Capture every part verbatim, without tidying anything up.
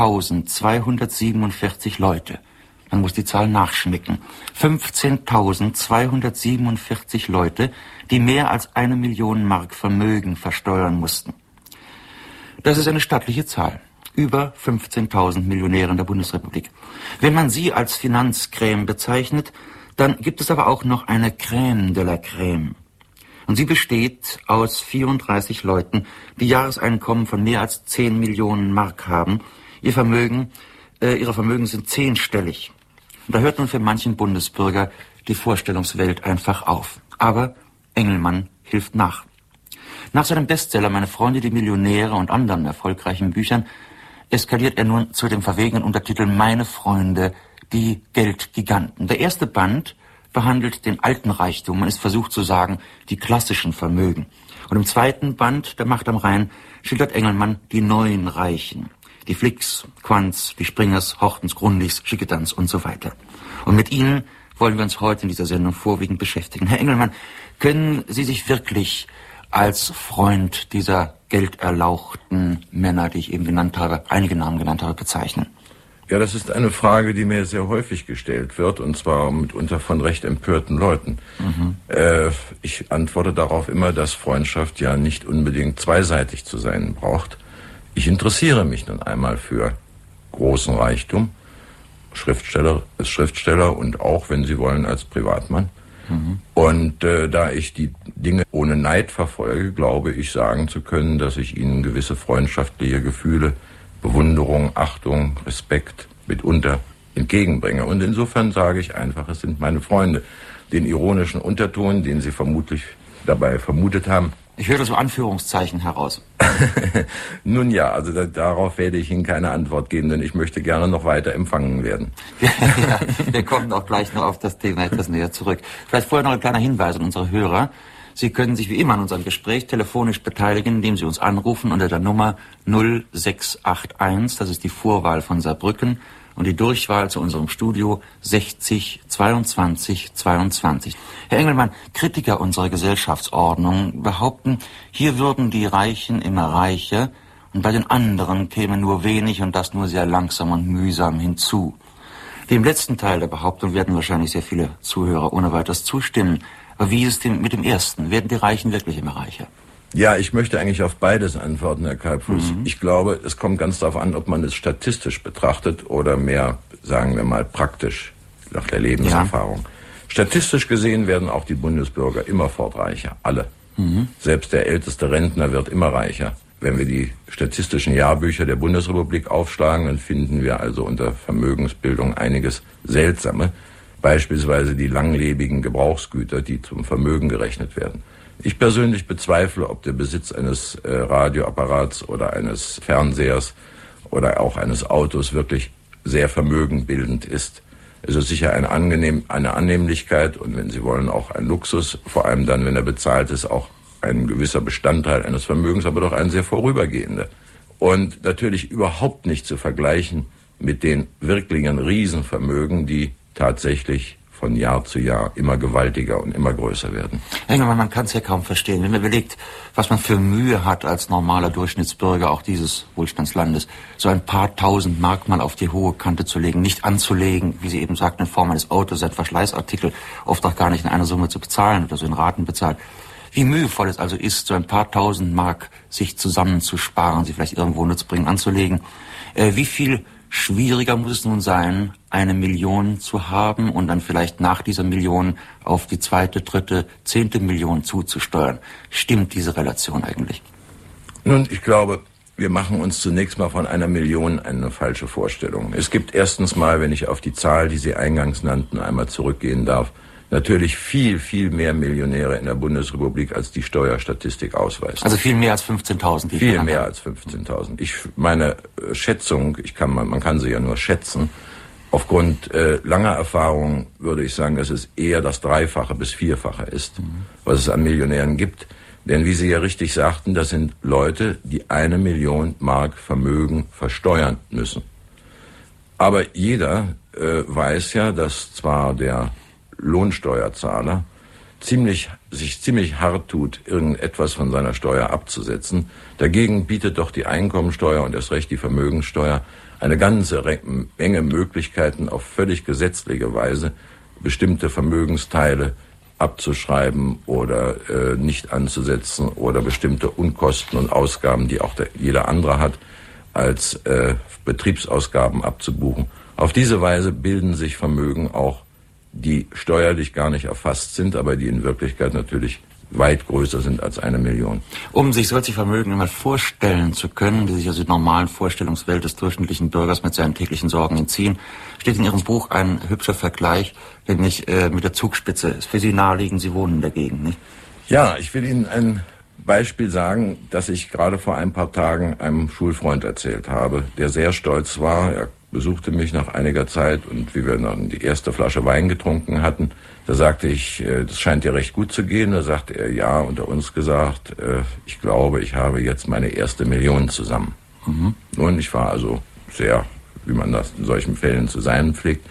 fünfzehntausendzweihundertsiebenundvierzig Leute. Man muss die Zahl nachschmecken. fünfzehntausendzweihundertsiebenundvierzig Leute, die mehr als eine Million Mark Vermögen versteuern mussten. Das ist eine stattliche Zahl. Über fünfzehntausend Millionäre in der Bundesrepublik. Wenn man sie als Finanzcreme bezeichnet, dann gibt es aber auch noch eine Crème de la Crème. Und sie besteht aus vierunddreißig Leuten, die Jahreseinkommen von mehr als zehn Millionen Mark haben. Ihr Vermögen, äh, ihre Vermögen sind zehnstellig. Und da hört nun für manchen Bundesbürger die Vorstellungswelt einfach auf. Aber Engelmann hilft nach. Nach seinem Bestseller »Meine Freunde, die Millionäre« und anderen erfolgreichen Büchern eskaliert er nun zu dem verwegenen Untertitel »Meine Freunde, die Geldgiganten«. Der erste Band behandelt den alten Reichtum, man ist versucht zu sagen, die klassischen Vermögen. Und im zweiten Band, der Macht am Rhein, schildert Engelmann die neuen Reichen. Die Flicks, Quantz, die Springers, Hortens, Grundichs, Schickedanz und so weiter. Und mit ihnen wollen wir uns heute in dieser Sendung vorwiegend beschäftigen. Herr Engelmann, können Sie sich wirklich als Freund dieser gelderlauchten Männer, die ich eben genannt habe, einige Namen genannt habe, bezeichnen? Ja, das ist eine Frage, die mir sehr häufig gestellt wird, und zwar mitunter von recht empörten Leuten. Mhm. Äh, ich antworte darauf immer, dass Freundschaft ja nicht unbedingt zweiseitig zu sein braucht. Ich interessiere mich nun einmal für großen Reichtum, Schriftsteller als Schriftsteller und auch, wenn Sie wollen, als Privatmann. Mhm. Und äh, da ich die Dinge ohne Neid verfolge, glaube ich sagen zu können, dass ich ihnen gewisse freundschaftliche Gefühle, Bewunderung, Achtung, Respekt mitunter entgegenbringe. Und insofern sage ich einfach, es sind meine Freunde. Den ironischen Unterton, den Sie vermutlich dabei vermutet haben. Ich höre so Anführungszeichen heraus. Nun ja, also da, darauf werde ich Ihnen keine Antwort geben, denn ich möchte gerne noch weiter empfangen werden. Ja, wir kommen auch gleich noch auf das Thema etwas näher zurück. Vielleicht vorher noch ein kleiner Hinweis an unsere Hörer. Sie können sich wie immer an unserem Gespräch telefonisch beteiligen, indem Sie uns anrufen unter der Nummer null sechs acht eins, das ist die Vorwahl von Saarbrücken, und die Durchwahl zu unserem Studio sechzig zweiundzwanzig zweiundzwanzig. Herr Engelmann, Kritiker unserer Gesellschaftsordnung behaupten, hier würden die Reichen immer reicher und bei den anderen käme nur wenig und das nur sehr langsam und mühsam hinzu. Dem letzten Teil der Behauptung werden wahrscheinlich sehr viele Zuhörer ohne weiteres zustimmen. Aber wie ist es mit dem ersten? Werden die Reichen wirklich immer reicher? Ja, ich möchte eigentlich auf beides antworten, Herr Kalbfuß. Mhm. Ich glaube, es kommt ganz darauf an, ob man es statistisch betrachtet oder mehr, sagen wir mal, praktisch, nach der Lebenserfahrung. Ja. Statistisch gesehen werden auch die Bundesbürger immerfort reicher, alle. Mhm. Selbst der älteste Rentner wird immer reicher. Wenn wir die statistischen Jahrbücher der Bundesrepublik aufschlagen, dann finden wir also unter Vermögensbildung einiges Seltsame. Beispielsweise die langlebigen Gebrauchsgüter, die zum Vermögen gerechnet werden. Ich persönlich bezweifle, ob der Besitz eines äh, Radioapparats oder eines Fernsehers oder auch eines Autos wirklich sehr vermögenbildend ist. Es ist sicher eine, angenehm, eine Annehmlichkeit und wenn Sie wollen auch ein Luxus, vor allem dann, wenn er bezahlt ist, auch ein gewisser Bestandteil eines Vermögens, aber doch ein sehr vorübergehender. Und natürlich überhaupt nicht zu vergleichen mit den wirklichen Riesenvermögen, die tatsächlich von Jahr zu Jahr immer gewaltiger und immer größer werden. Engelmann, man kann es ja kaum verstehen. Wenn man überlegt, was man für Mühe hat als normaler Durchschnittsbürger auch dieses Wohlstandslandes, so ein paar tausend Mark mal auf die hohe Kante zu legen, nicht anzulegen, wie Sie eben sagten, in Form eines Autos, ein Verschleißartikel, oft auch gar nicht in einer Summe zu bezahlen oder so in Raten bezahlt. Wie mühevoll es also ist, so ein paar tausend Mark sich zusammenzusparen, sie vielleicht irgendwo nutzbringend anzulegen. Äh, wie viel schwieriger muss es nun sein, eine Million zu haben und dann vielleicht nach dieser Million auf die zweite, dritte, zehnte Million zuzusteuern. Stimmt diese Relation eigentlich? Nun, ich glaube, wir machen uns zunächst mal von einer Million eine falsche Vorstellung. Es gibt erstens mal, wenn ich auf die Zahl, die Sie eingangs nannten, einmal zurückgehen darf, natürlich viel, viel mehr Millionäre in der Bundesrepublik, als die Steuerstatistik ausweist. Also viel mehr als fünfzehntausend. Viel mehr als fünfzehntausend. Ich meine äh, Schätzung, ich kann man, man kann sie ja nur schätzen. Aufgrund äh, langer Erfahrung würde ich sagen, dass es eher das Dreifache bis Vierfache ist, mhm. was es an Millionären gibt. Denn wie Sie ja richtig sagten, das sind Leute, die eine Million Mark Vermögen versteuern müssen. Aber jeder äh, weiß ja, dass zwar der Lohnsteuerzahler ziemlich, sich ziemlich hart tut, irgendetwas von seiner Steuer abzusetzen. Dagegen bietet doch die Einkommensteuer und erst recht die Vermögenssteuer eine ganze Menge Möglichkeiten, auf völlig gesetzliche Weise bestimmte Vermögensteile abzuschreiben oder äh, nicht anzusetzen oder bestimmte Unkosten und Ausgaben, die auch der, jeder andere hat, als äh, Betriebsausgaben abzubuchen. Auf diese Weise bilden sich Vermögen auch, die steuerlich gar nicht erfasst sind, aber die in Wirklichkeit natürlich weit größer sind als eine Million. Um sich solche Vermögen einmal vorstellen zu können, die sich also der normalen Vorstellungswelt des durchschnittlichen Bürgers mit seinen täglichen Sorgen entziehen, steht in Ihrem Buch ein hübscher Vergleich, nämlich äh, mit der Zugspitze. Ist für Sie naheliegend, Sie wohnen in der Gegend, nicht? Ja, ich will Ihnen ein Beispiel sagen, das ich gerade vor ein paar Tagen einem Schulfreund erzählt habe, der sehr stolz war. Er besuchte mich nach einiger Zeit und wie wir dann die erste Flasche Wein getrunken hatten, da sagte ich, das scheint dir recht gut zu gehen. Da sagte er, ja, unter uns gesagt, ich glaube, ich habe jetzt meine erste Million zusammen. Mhm. Und ich war also sehr, wie man das in solchen Fällen zu sein pflegt,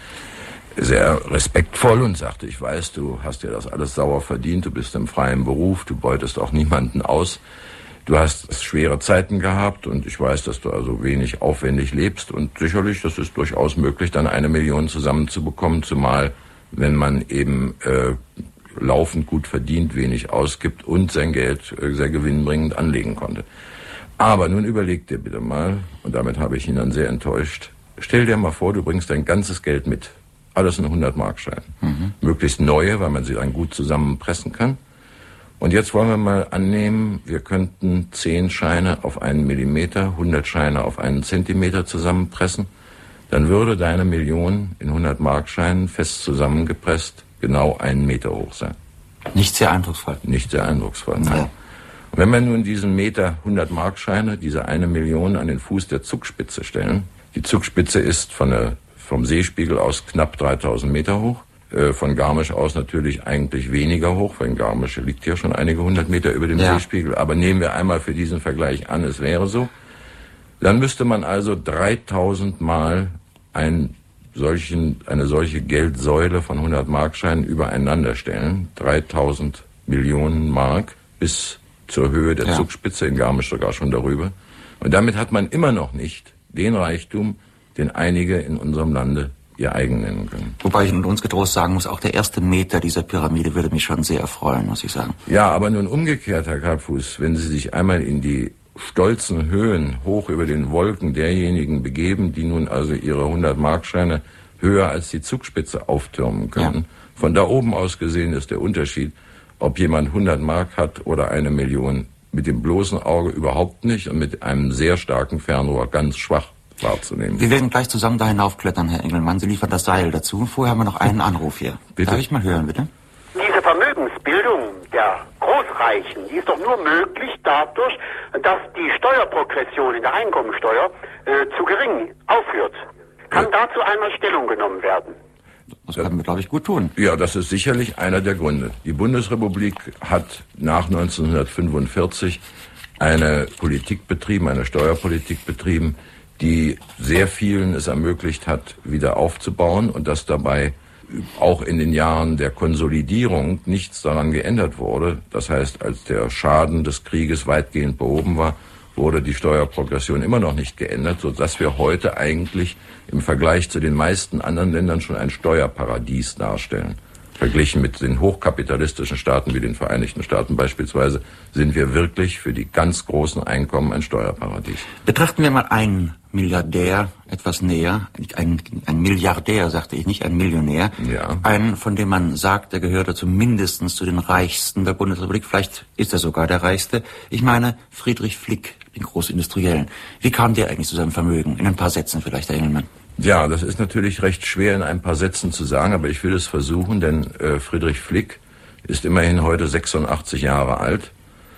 sehr respektvoll und sagte, ich weiß, du hast dir das alles sauer verdient, du bist im freien Beruf, du beutest auch niemanden aus. Du hast schwere Zeiten gehabt und ich weiß, dass du also wenig aufwendig lebst und sicherlich, das ist durchaus möglich, dann eine Million zusammenzubekommen, zumal wenn man eben äh, laufend gut verdient, wenig ausgibt und sein Geld äh, sehr gewinnbringend anlegen konnte. Aber nun überleg dir bitte mal, und damit habe ich ihn dann sehr enttäuscht, stell dir mal vor, du bringst dein ganzes Geld mit, alles in hundert-Mark-Scheinen, mhm. möglichst neue, weil man sie dann gut zusammenpressen kann. Und jetzt wollen wir mal annehmen, wir könnten zehn Scheine auf einen Millimeter, hundert Scheine auf einen Zentimeter zusammenpressen. Dann würde deine Million in hundert-Mark-Scheinen fest zusammengepresst genau einen Meter hoch sein. Nicht sehr eindrucksvoll. Nicht sehr eindrucksvoll, nein. Und wenn wir nun diesen Meter hundert-Mark-Scheine, diese eine Million an den Fuß der Zugspitze stellen, die Zugspitze ist von der, vom Seespiegel aus knapp dreitausend Meter hoch, von Garmisch aus natürlich eigentlich weniger hoch, weil Garmisch liegt ja schon einige hundert Meter über dem ja. Seespiegel. Aber nehmen wir einmal für diesen Vergleich an, es wäre so. Dann müsste man also dreitausend Mal einen solchen, eine solche Geldsäule von hundert-Mark-Scheinen übereinander stellen. dreitausend Millionen Mark bis zur Höhe der ja. Zugspitze, in Garmisch sogar schon darüber. Und damit hat man immer noch nicht den Reichtum, den einige in unserem Lande ihr eigen nennen können. Wobei ich uns getrost sagen muss, auch der erste Meter dieser Pyramide würde mich schon sehr erfreuen, muss ich sagen. Ja, aber nun umgekehrt, Herr Karpfuß, wenn Sie sich einmal in die stolzen Höhen hoch über den Wolken derjenigen begeben, die nun also ihre hundert-Mark-Scheine höher als die Zugspitze auftürmen können. Ja. Von da oben aus gesehen ist der Unterschied, ob jemand hundert Mark hat oder eine Million, mit dem bloßen Auge überhaupt nicht und mit einem sehr starken Fernrohr ganz schwach wahrzunehmen. Wir werden gleich zusammen da hinaufklettern, Herr Engelmann. Sie liefern das Seil dazu. Vorher haben wir noch einen Anruf hier. Bitte? Darf ich mal hören, bitte? Diese Vermögensbildung der Großreichen, die ist doch nur möglich dadurch, dass die Steuerprogression in der Einkommensteuer äh, zu gering aufhört. Kann ja. dazu einmal Stellung genommen werden? Das können wir, glaube ich, gut tun. Ja, das ist sicherlich einer der Gründe. Die Bundesrepublik hat nach neunzehnhundertfünfundvierzig eine Politik betrieben, eine Steuerpolitik betrieben, die sehr vielen es ermöglicht hat, wieder aufzubauen und dass dabei auch in den Jahren der Konsolidierung nichts daran geändert wurde. Das heißt, als der Schaden des Krieges weitgehend behoben war, wurde die Steuerprogression immer noch nicht geändert, sodass wir heute eigentlich im Vergleich zu den meisten anderen Ländern schon ein Steuerparadies darstellen. Verglichen mit den hochkapitalistischen Staaten wie den Vereinigten Staaten beispielsweise sind wir wirklich für die ganz großen Einkommen ein Steuerparadies. Betrachten wir mal einen Milliardär etwas näher. Ein, ein Milliardär, sagte ich nicht, ein Millionär. Ja. Einen, von dem man sagt, der gehörte zumindest zu den Reichsten der Bundesrepublik. Vielleicht ist er sogar der Reichste. Ich meine Friedrich Flick, den Großindustriellen. Wie kam der eigentlich zu seinem Vermögen? In ein paar Sätzen vielleicht, Herr Engelmann. Ja, das ist natürlich recht schwer in ein paar Sätzen zu sagen, aber ich will es versuchen, denn äh, Friedrich Flick ist immerhin heute sechsundachtzig Jahre alt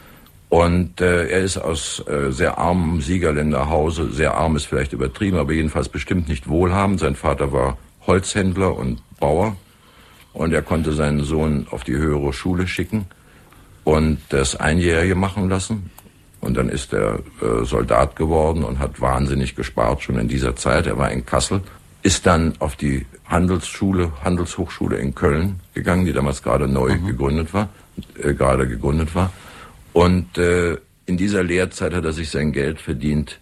und äh, er ist aus äh, sehr armem Siegerländerhause, sehr arm ist vielleicht übertrieben, aber jedenfalls bestimmt nicht wohlhabend. Sein Vater war Holzhändler und Bauer und er konnte seinen Sohn auf die höhere Schule schicken und das Einjährige machen lassen. Und dann ist er äh, Soldat geworden und hat wahnsinnig gespart, schon in dieser Zeit. Er war in Kassel, ist dann auf die Handelsschule, Handelshochschule in Köln gegangen, die damals gerade neu mhm. gegründet war, äh, gerade gegründet war. Und äh, in dieser Lehrzeit hat er sich sein Geld verdient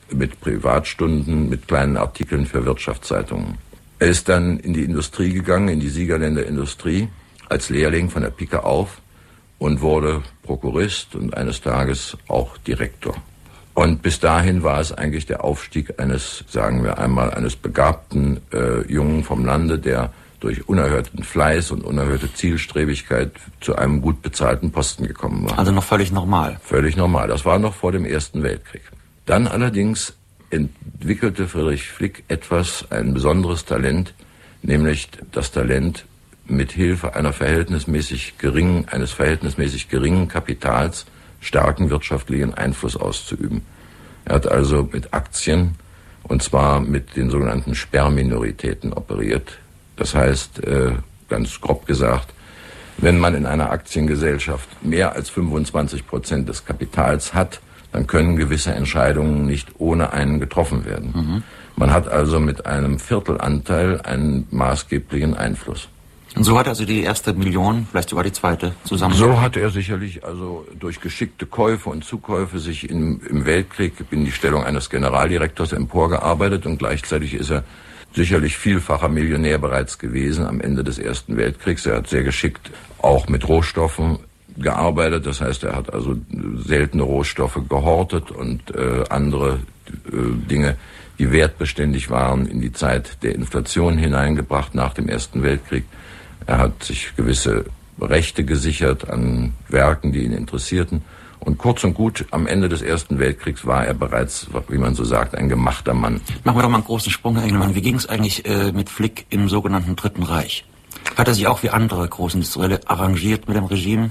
mit Privatstunden, mit kleinen Artikeln für Wirtschaftszeitungen. Er ist dann in die Industrie gegangen, in die Siegerländer Industrie, als Lehrling von der Pike auf und wurde Prokurist und eines Tages auch Direktor. Und bis dahin war es eigentlich der Aufstieg eines, sagen wir einmal, eines begabten äh, Jungen vom Lande, der durch unerhörten Fleiß und unerhörte Zielstrebigkeit zu einem gut bezahlten Posten gekommen war. Also noch völlig normal. Völlig normal. Das war noch vor dem Ersten Weltkrieg. Dann allerdings entwickelte Friedrich Flick etwas, ein besonderes Talent, nämlich das Talent, mit Hilfe einer verhältnismäßig geringen, eines verhältnismäßig geringen Kapitals starken wirtschaftlichen Einfluss auszuüben. Er hat also mit Aktien, und zwar mit den sogenannten Sperrminoritäten operiert. Das heißt, äh, ganz grob gesagt, wenn man in einer Aktiengesellschaft mehr als fünfundzwanzig Prozent des Kapitals hat, dann können gewisse Entscheidungen nicht ohne einen getroffen werden. Mhm. Man hat also mit einem Viertelanteil einen maßgeblichen Einfluss. Und so hat er also die erste Million, vielleicht sogar die zweite, zusammen. So hat er sicherlich also durch geschickte Käufe und Zukäufe sich im, im Weltkrieg in die Stellung eines Generaldirektors emporgearbeitet und gleichzeitig ist er sicherlich vielfacher Millionär bereits gewesen am Ende des Ersten Weltkriegs. Er hat sehr geschickt auch mit Rohstoffen gearbeitet, das heißt, er hat also seltene Rohstoffe gehortet und äh, andere äh, Dinge, die wertbeständig waren, in die Zeit der Inflation hineingebracht nach dem Ersten Weltkrieg. Er hat sich gewisse Rechte gesichert an Werken, die ihn interessierten. Und kurz und gut, am Ende des Ersten Weltkriegs war er bereits, wie man so sagt, ein gemachter Mann. Machen wir doch mal einen großen Sprung, Herr Engelmann. Wie ging es eigentlich äh, mit Flick im sogenannten Dritten Reich? Hat er sich auch wie andere Großindustrielle arrangiert mit dem Regime?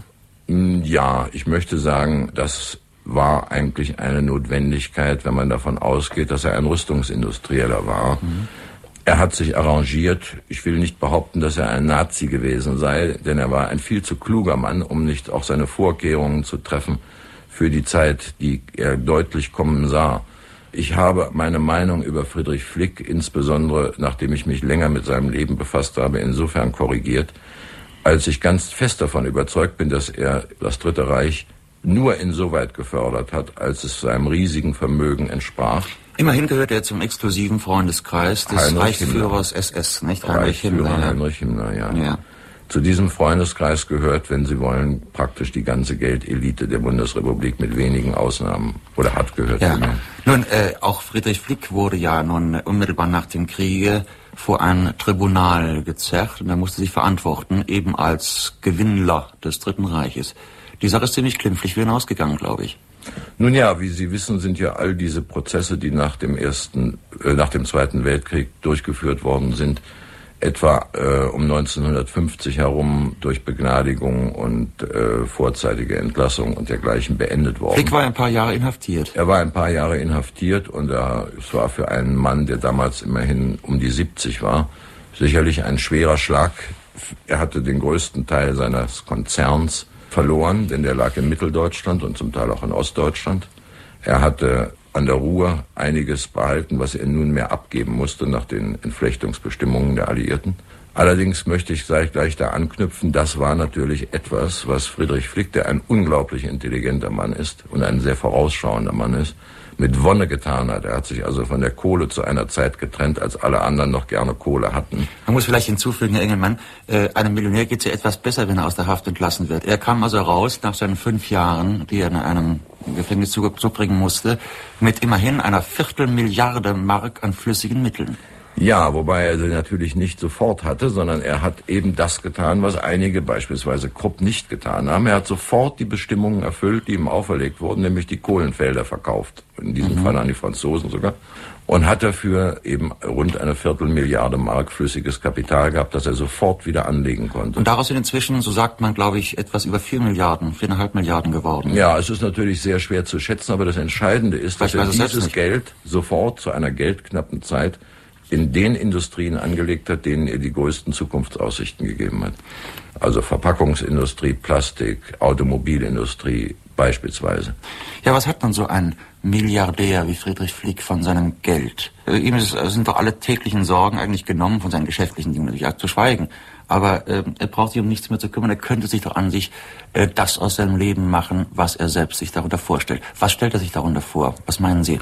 Ja, ich möchte sagen, das war eigentlich eine Notwendigkeit, wenn man davon ausgeht, dass er ein Rüstungsindustrieller war. Mhm. Er hat sich arrangiert. Ich will nicht behaupten, dass er ein Nazi gewesen sei, denn er war ein viel zu kluger Mann, um nicht auch seine Vorkehrungen zu treffen für die Zeit, die er deutlich kommen sah. Ich habe meine Meinung über Friedrich Flick, insbesondere nachdem ich mich länger mit seinem Leben befasst habe, insofern korrigiert, als ich ganz fest davon überzeugt bin, dass er das Dritte Reich nur insoweit gefördert hat, als es seinem riesigen Vermögen entsprach. Immerhin gehört er zum exklusiven Freundeskreis des Heinrich Reichsführers Himmler. S S, nicht? Heinrich Himmler. Heinrich Himmler, ja. ja. Zu diesem Freundeskreis gehört, wenn Sie wollen, praktisch die ganze Geldelite der Bundesrepublik mit wenigen Ausnahmen. Oder hat gehört. Ja. Nun, äh, auch Friedrich Flick wurde ja nun unmittelbar nach dem Kriege vor ein Tribunal gezerrt und er musste sich verantworten, eben als Gewinnler des Dritten Reiches. Die Sache ist ziemlich glimpflich für ihn ausgegangen, glaube ich. Nun ja, wie Sie wissen, sind ja all diese Prozesse, die nach dem ersten, äh, nach dem Zweiten Weltkrieg durchgeführt worden sind, etwa äh, um neunzehnhundertfünfzig herum durch Begnadigung und äh, vorzeitige Entlassung und dergleichen beendet worden. Flick war ein paar Jahre inhaftiert. Er war ein paar Jahre inhaftiert und er, es war für einen Mann, der damals immerhin um die siebzig war, sicherlich ein schwerer Schlag. Er hatte den größten Teil seines Konzerns verloren, denn der lag in Mitteldeutschland und zum Teil auch in Ostdeutschland. Er hatte an der Ruhr einiges behalten, was er nunmehr abgeben musste nach den Entflechtungsbestimmungen der Alliierten. Allerdings möchte ich gleich, gleich da anknüpfen, das war natürlich etwas, was Friedrich Flick, der ein unglaublich intelligenter Mann ist und ein sehr vorausschauender Mann ist, mit Wonne getan hat. Er hat sich also von der Kohle zu einer Zeit getrennt, als alle anderen noch gerne Kohle hatten. Man muss vielleicht hinzufügen, Herr Engelmann, äh, einem Millionär geht es ja etwas besser, wenn er aus der Haft entlassen wird. Er kam also raus nach seinen fünf Jahren, die er in einem Gefängnis zubringen musste, mit immerhin einer Viertelmilliarde Mark an flüssigen Mitteln. Ja, wobei er sie natürlich nicht sofort hatte, sondern er hat eben das getan, was einige, beispielsweise Krupp, nicht getan haben. Er hat sofort die Bestimmungen erfüllt, die ihm auferlegt wurden, nämlich die Kohlenfelder verkauft, in diesem mhm. Fall an die Franzosen sogar, und hat dafür eben rund eine Viertelmilliarde Mark flüssiges Kapital gehabt, das er sofort wieder anlegen konnte. Und daraus sind inzwischen, so sagt man, glaube ich, etwas über vier Milliarden, viereinhalb Milliarden geworden. Ja, es ist natürlich sehr schwer zu schätzen, aber das Entscheidende ist, dass er dieses Geld sofort zu einer geldknappen Zeit in den Industrien angelegt hat, denen er die größten Zukunftsaussichten gegeben hat. Also Verpackungsindustrie, Plastik, Automobilindustrie beispielsweise. Ja, was hat dann so ein Milliardär wie Friedrich Flick von seinem Geld? Äh, ihm ist, sind doch alle täglichen Sorgen eigentlich genommen, von seinen geschäftlichen Dingen natürlich auch zu schweigen. Aber äh, er braucht sich um nichts mehr zu kümmern. Er könnte sich doch an sich äh, das aus seinem Leben machen, was er selbst sich darunter vorstellt. Was stellt er sich darunter vor? Was meinen Sie?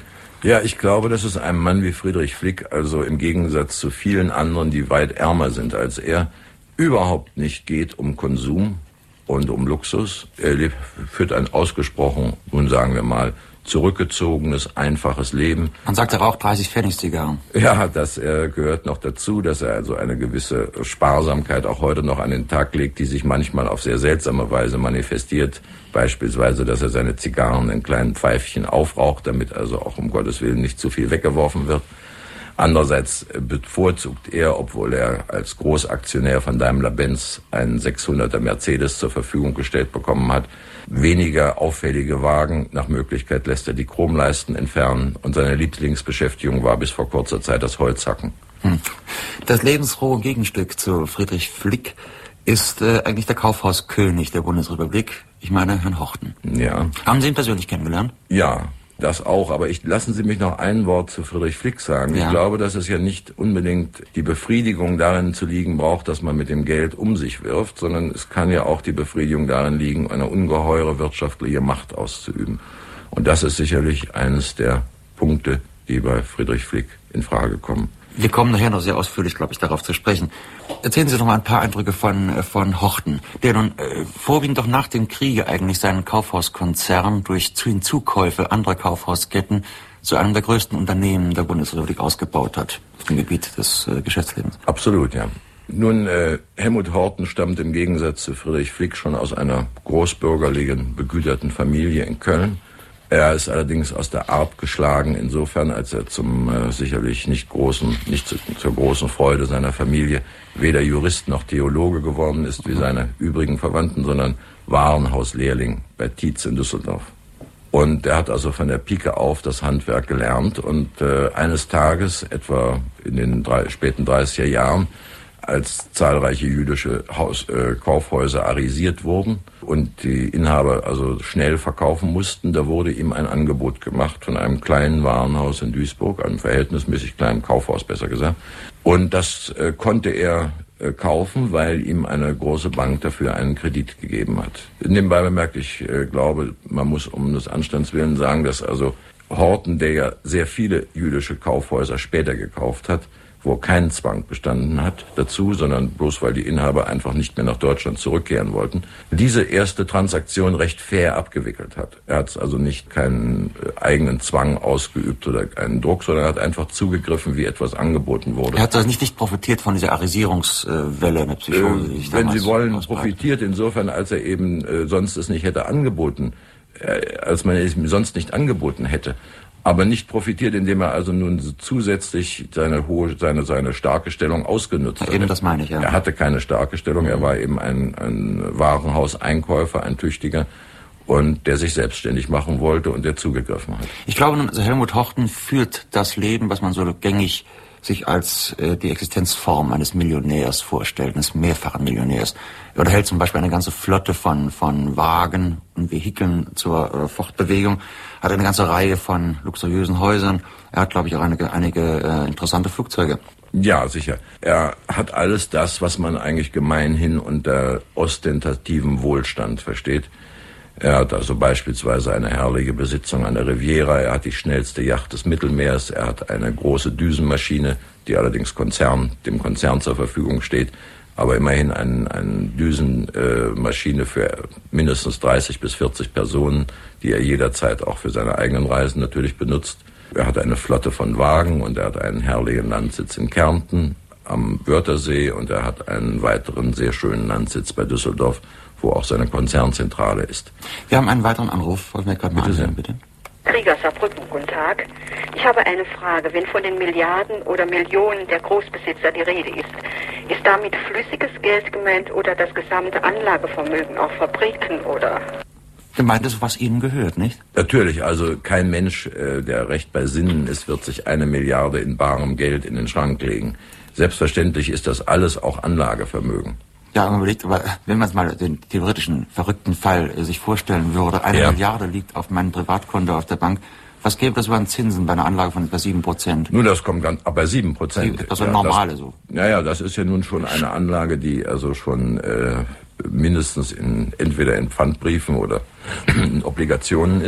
Ja, ich glaube, dass es einem Mann wie Friedrich Flick, also im Gegensatz zu vielen anderen, die weit ärmer sind als er, überhaupt nicht geht um Konsum und um Luxus. Er lebt, führt ein ausgesprochen, nun sagen wir mal, zurückgezogenes, einfaches Leben. Man sagt, er raucht dreißig Pfennig-Zigarren. Ja, das äh, gehört noch dazu, dass er also eine gewisse Sparsamkeit auch heute noch an den Tag legt, die sich manchmal auf sehr seltsame Weise manifestiert. Beispielsweise, dass er seine Zigarren in kleinen Pfeifchen aufraucht, damit also auch um Gottes Willen nicht zu viel weggeworfen wird. Andererseits bevorzugt er, obwohl er als Großaktionär von Daimler-Benz einen sechshunderter Mercedes zur Verfügung gestellt bekommen hat, weniger auffällige Wagen. Nach Möglichkeit lässt er die Chromleisten entfernen und seine Lieblingsbeschäftigung war bis vor kurzer Zeit das Holzhacken. Hm. Das lebensfrohe Gegenstück zu Friedrich Flick ist äh, eigentlich der Kaufhauskönig der Bundesrepublik. Ich meine Herrn Horten. Ja. Haben Sie ihn persönlich kennengelernt? Ja. Das auch, aber ich, lassen Sie mich noch ein Wort zu Friedrich Flick sagen. Ja. Ich glaube, dass es ja nicht unbedingt die Befriedigung darin zu liegen braucht, dass man mit dem Geld um sich wirft, sondern es kann ja auch die Befriedigung darin liegen, eine ungeheure wirtschaftliche Macht auszuüben. Und das ist sicherlich eines der Punkte, die bei Friedrich Flick in Frage kommen. Wir kommen nachher noch sehr ausführlich, glaube ich, darauf zu sprechen. Erzählen Sie doch mal ein paar Eindrücke von, von Horten, der nun äh, vorwiegend doch nach dem Kriege eigentlich seinen Kaufhauskonzern durch Hinzukäufe anderer Kaufhausketten zu einem der größten Unternehmen der Bundesrepublik ausgebaut hat, auf dem Gebiet des äh, Geschäftslebens. Absolut, ja. Nun, äh, Helmut Horten stammt im Gegensatz zu Friedrich Flick schon aus einer großbürgerlichen, begüterten Familie in Köln. Er ist allerdings aus der Art geschlagen, insofern, als er zum äh, sicherlich nicht großen, nicht zu, zur großen Freude seiner Familie weder Jurist noch Theologe geworden ist, wie seine übrigen Verwandten, sondern Warenhauslehrling bei Tietz in Düsseldorf. Und er hat also von der Pike auf das Handwerk gelernt und äh, eines Tages, etwa in den drei, späten dreißiger Jahren, als zahlreiche jüdische Haus, äh, Kaufhäuser arisiert wurden und die Inhaber also schnell verkaufen mussten, da wurde ihm ein Angebot gemacht von einem kleinen Warenhaus in Duisburg, einem verhältnismäßig kleinen Kaufhaus besser gesagt. Und das äh, konnte er äh, kaufen, weil ihm eine große Bank dafür einen Kredit gegeben hat. Nebenbei bemerkt, ich äh, glaube, man muss um des Anstands willen sagen, dass also Horten, der ja sehr viele jüdische Kaufhäuser später gekauft hat, wo kein Zwang bestanden hat dazu, sondern bloß weil die Inhaber einfach nicht mehr nach Deutschland zurückkehren wollten, diese erste Transaktion recht fair abgewickelt hat. Er hat also nicht keinen eigenen Zwang ausgeübt oder einen Druck, sondern hat einfach zugegriffen, wie etwas angeboten wurde. Er hat also nicht, nicht profitiert von dieser Arisierungswelle in der Psychose? Äh, wenn Sie wollen, profitiert insofern, als er eben äh, sonst es nicht hätte angeboten, äh, als man es ihm sonst nicht angeboten hätte. Aber nicht profitiert, indem er also nun zusätzlich seine hohe, seine, seine starke Stellung ausgenutzt hat. Eben das meine ich, ja. Er hatte keine starke Stellung, er war eben ein, ein Warenhauseinkäufer, ein Tüchtiger, und der sich selbstständig machen wollte und der zugegriffen hat. Ich glaube nun, also Helmut Horten führt das Leben, was man so gängig sich als äh, die Existenzform eines Millionärs vorstellt, eines mehrfachen Millionärs. Er unterhält zum Beispiel eine ganze Flotte von von Wagen und Vehikeln zur äh, Fortbewegung, hat eine ganze Reihe von luxuriösen Häusern. Er hat, glaube ich, auch einige, einige äh, interessante Flugzeuge. Ja, sicher. Er hat alles das, was man eigentlich gemeinhin unter ostentativem Wohlstand versteht. Er hat also beispielsweise eine herrliche Besitzung an der Riviera, er hat die schnellste Yacht des Mittelmeers, er hat eine große Düsenmaschine, die allerdings Konzern, dem Konzern zur Verfügung steht, aber immerhin eine ein Düsenmaschine äh, für mindestens dreißig bis vierzig Personen, die er jederzeit auch für seine eigenen Reisen natürlich benutzt. Er hat eine Flotte von Wagen und er hat einen herrlichen Landsitz in Kärnten am Wörthersee und er hat einen weiteren sehr schönen Landsitz bei Düsseldorf, wo auch seine Konzernzentrale ist. Wir haben einen weiteren Anruf. Wollen wir gerade mal anhören, bitte? Krieger Saarbrücken, guten Tag. Ich habe eine Frage. Wenn von den Milliarden oder Millionen der Großbesitzer die Rede ist, ist damit flüssiges Geld gemeint oder das gesamte Anlagevermögen, auch Fabriken oder... Gemeint ist, was Ihnen gehört, nicht? Natürlich, also kein Mensch, äh, der recht bei Sinnen ist, wird sich eine Milliarde in barem Geld in den Schrank legen. Selbstverständlich ist das alles auch Anlagevermögen. Ja, man überlegt, aber wenn man es mal den theoretischen, verrückten Fall äh, sich vorstellen würde, eine ja. Milliarde liegt auf meinem Privatkonto auf der Bank, was gäbe das über an Zinsen bei einer Anlage von etwa sieben Prozent? Nun, das kommt ganz, aber sieben Prozent. Das ist ja normale so. Naja, das ist ja nun schon eine Anlage, die also schon äh, mindestens in entweder in Pfandbriefen oder in Obligationen ist.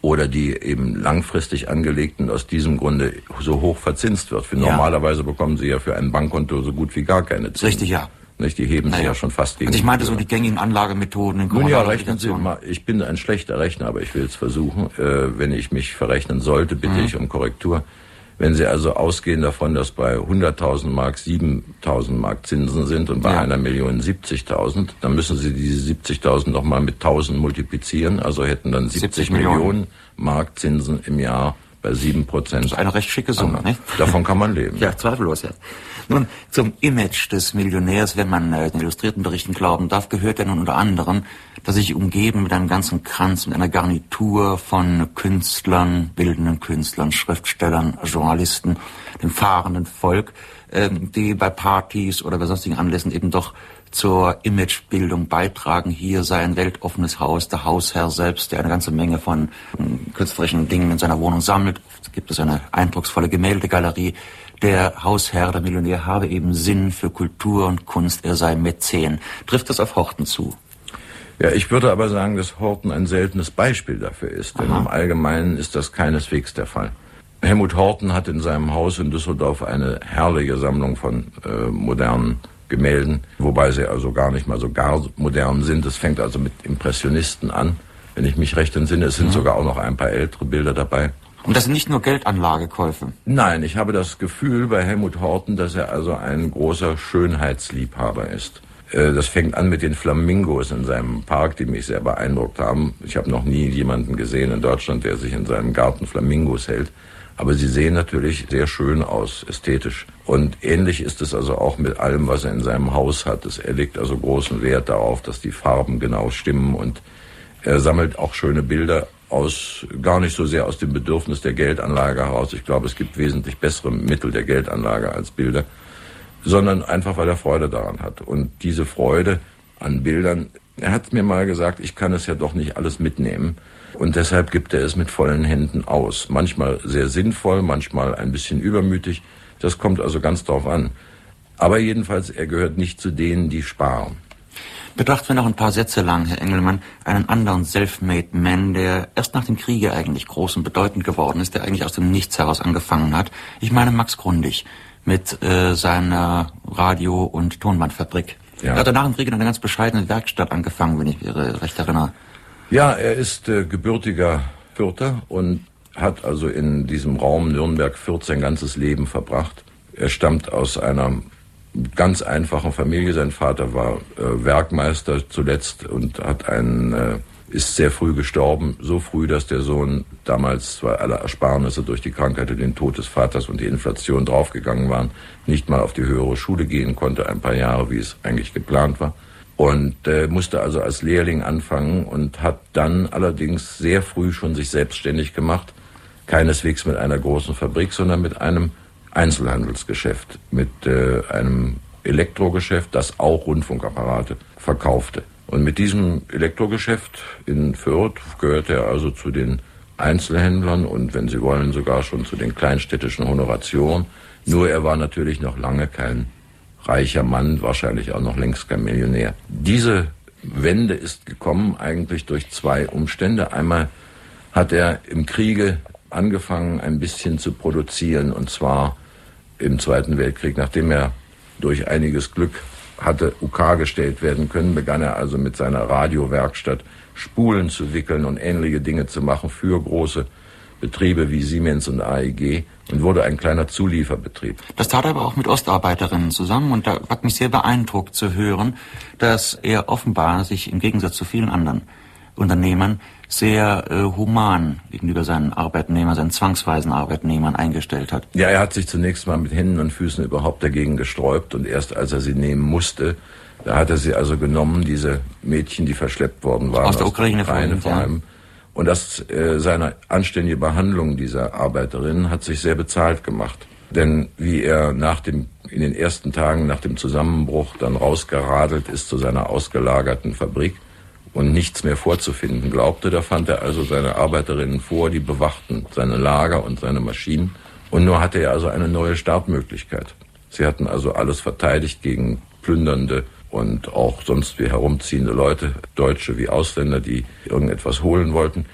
oder die eben langfristig angelegt und aus diesem Grunde so hoch verzinst wird. Für ja. Normalerweise bekommen Sie ja für ein Bankkonto so gut wie gar keine Zinsen. Richtig, ja. Nicht? Die heben naja. Sie ja schon fast gegen. Also ich meinte so die gängigen Anlagemethoden in Nun ja, rechnen Sie mal. Ich bin ein schlechter Rechner, aber ich will es versuchen. Äh, wenn ich mich verrechnen sollte, bitte mhm. ich um Korrektur. Wenn Sie also ausgehen davon, dass bei hunderttausend Mark siebentausend Mark Zinsen sind und bei ja. einer Million siebzigtausend, dann müssen Sie diese siebzigtausend nochmal mit tausend multiplizieren. Also hätten dann siebzig Millionen Mark Zinsen im Jahr bei sieben Prozent. Das ist eine recht schicke Summe, nicht? Davon kann man leben. Ja, zweifellos, ja. Nun, zum Image des Millionärs, wenn man äh, den illustrierten Berichten glauben darf, gehört ja nun unter anderem, dass ich umgeben mit einem ganzen Kranz, mit einer Garnitur von Künstlern, bildenden Künstlern, Schriftstellern, Journalisten, dem fahrenden Volk, äh, die bei Partys oder bei sonstigen Anlässen eben doch zur Imagebildung beitragen. Hier sei ein weltoffenes Haus, der Hausherr selbst, der eine ganze Menge von äh, künstlerischen Dingen in seiner Wohnung sammelt. Es gibt es eine eindrucksvolle Gemäldegalerie. Der Hausherr, der Millionär, habe eben Sinn für Kultur und Kunst, er sei Mäzen. Trifft das auf Horten zu? Ja, ich würde aber sagen, dass Horten ein seltenes Beispiel dafür ist, denn Aha. im Allgemeinen ist das keineswegs der Fall. Helmut Horten hat in seinem Haus in Düsseldorf eine herrliche Sammlung von äh, modernen Gemälden, wobei sie also gar nicht mal so gar modern sind. Es fängt also mit Impressionisten an, wenn ich mich recht entsinne. Es sind mhm. sogar auch noch ein paar ältere Bilder dabei. Und das sind nicht nur Geldanlagekäufe? Nein, ich habe das Gefühl bei Helmut Horten, dass er also ein großer Schönheitsliebhaber ist. Das fängt an mit den Flamingos in seinem Park, die mich sehr beeindruckt haben. Ich habe noch nie jemanden gesehen in Deutschland, der sich in seinem Garten Flamingos hält. Aber sie sehen natürlich sehr schön aus, ästhetisch. Und ähnlich ist es also auch mit allem, was er in seinem Haus hat. Er legt also großen Wert darauf, dass die Farben genau stimmen. Und er sammelt auch schöne Bilder aus, gar nicht so sehr aus dem Bedürfnis der Geldanlage heraus. Ich glaube, es gibt wesentlich bessere Mittel der Geldanlage als Bilder, sondern einfach, weil er Freude daran hat. Und diese Freude an Bildern, er hat mir mal gesagt, ich kann es ja doch nicht alles mitnehmen. Und deshalb gibt er es mit vollen Händen aus. Manchmal sehr sinnvoll, manchmal ein bisschen übermütig. Das kommt also ganz drauf an. Aber jedenfalls, er gehört nicht zu denen, die sparen. Betrachten wir noch ein paar Sätze lang, Herr Engelmann, einen anderen Self-Made Man, der erst nach dem Kriege eigentlich groß und bedeutend geworden ist, der eigentlich aus dem Nichts heraus angefangen hat. Ich meine Max Grundig mit äh, seiner Radio- und Tonbandfabrik. Ja. Er hat nach dem Krieg in einer ganz bescheidenen Werkstatt angefangen, wenn ich mich recht erinnere. Ja, er ist äh, gebürtiger Fürther und hat also in diesem Raum Nürnberg-Fürth sein ganzes Leben verbracht. Er stammt aus einer ganz einfachen Familie. Sein Vater war äh, Werkmeister zuletzt und hat einen, äh, ist sehr früh gestorben. So früh, dass der Sohn damals, weil alle Ersparnisse durch die Krankheit und den Tod des Vaters und die Inflation draufgegangen waren, nicht mal auf die höhere Schule gehen konnte, ein paar Jahre, wie es eigentlich geplant war. Und äh, musste also als Lehrling anfangen und hat dann allerdings sehr früh schon sich selbstständig gemacht. Keineswegs mit einer großen Fabrik, sondern mit einem Einzelhandelsgeschäft, mit äh, einem Elektrogeschäft, das auch Rundfunkapparate verkaufte. Und mit diesem Elektrogeschäft in Fürth gehört er also zu den Einzelhändlern und, wenn Sie wollen, sogar schon zu den kleinstädtischen Honoratioren. Nur er war natürlich noch lange kein reicher Mann, wahrscheinlich auch noch längst kein Millionär. Diese Wende ist gekommen eigentlich durch zwei Umstände. Einmal hat er im Kriege angefangen, ein bisschen zu produzieren, und zwar im Zweiten Weltkrieg. Nachdem er durch einiges Glück hatte U K gestellt werden können, begann er also mit seiner Radiowerkstatt Spulen zu wickeln und ähnliche Dinge zu machen für große Betriebe wie Siemens und A E G und wurde ein kleiner Zulieferbetrieb. Das tat er aber auch mit Ostarbeiterinnen zusammen, und da hat mich sehr beeindruckt zu hören, dass er offenbar sich im Gegensatz zu vielen anderen Unternehmern sehr äh, human gegenüber seinen Arbeitnehmern, seinen zwangsweisen Arbeitnehmern eingestellt hat. Ja, er hat sich zunächst mal mit Händen und Füßen überhaupt dagegen gesträubt, und erst als er sie nehmen musste, da hat er sie also genommen, diese Mädchen, die verschleppt worden waren. Aus der Ukraine, aus der Ukraine vor allem. Und das, äh, seine anständige Behandlung dieser Arbeiterinnen hat sich sehr bezahlt gemacht. Denn wie er nach dem, in den ersten Tagen nach dem Zusammenbruch dann rausgeradelt ist zu seiner ausgelagerten Fabrik und nichts mehr vorzufinden glaubte, da fand er also seine Arbeiterinnen vor, die bewachten seine Lager und seine Maschinen. Und nur hatte er also eine neue Startmöglichkeit. Sie hatten also alles verteidigt gegen plündernde und auch sonst wie herumziehende Leute, Deutsche wie Ausländer, die irgendetwas holen wollten.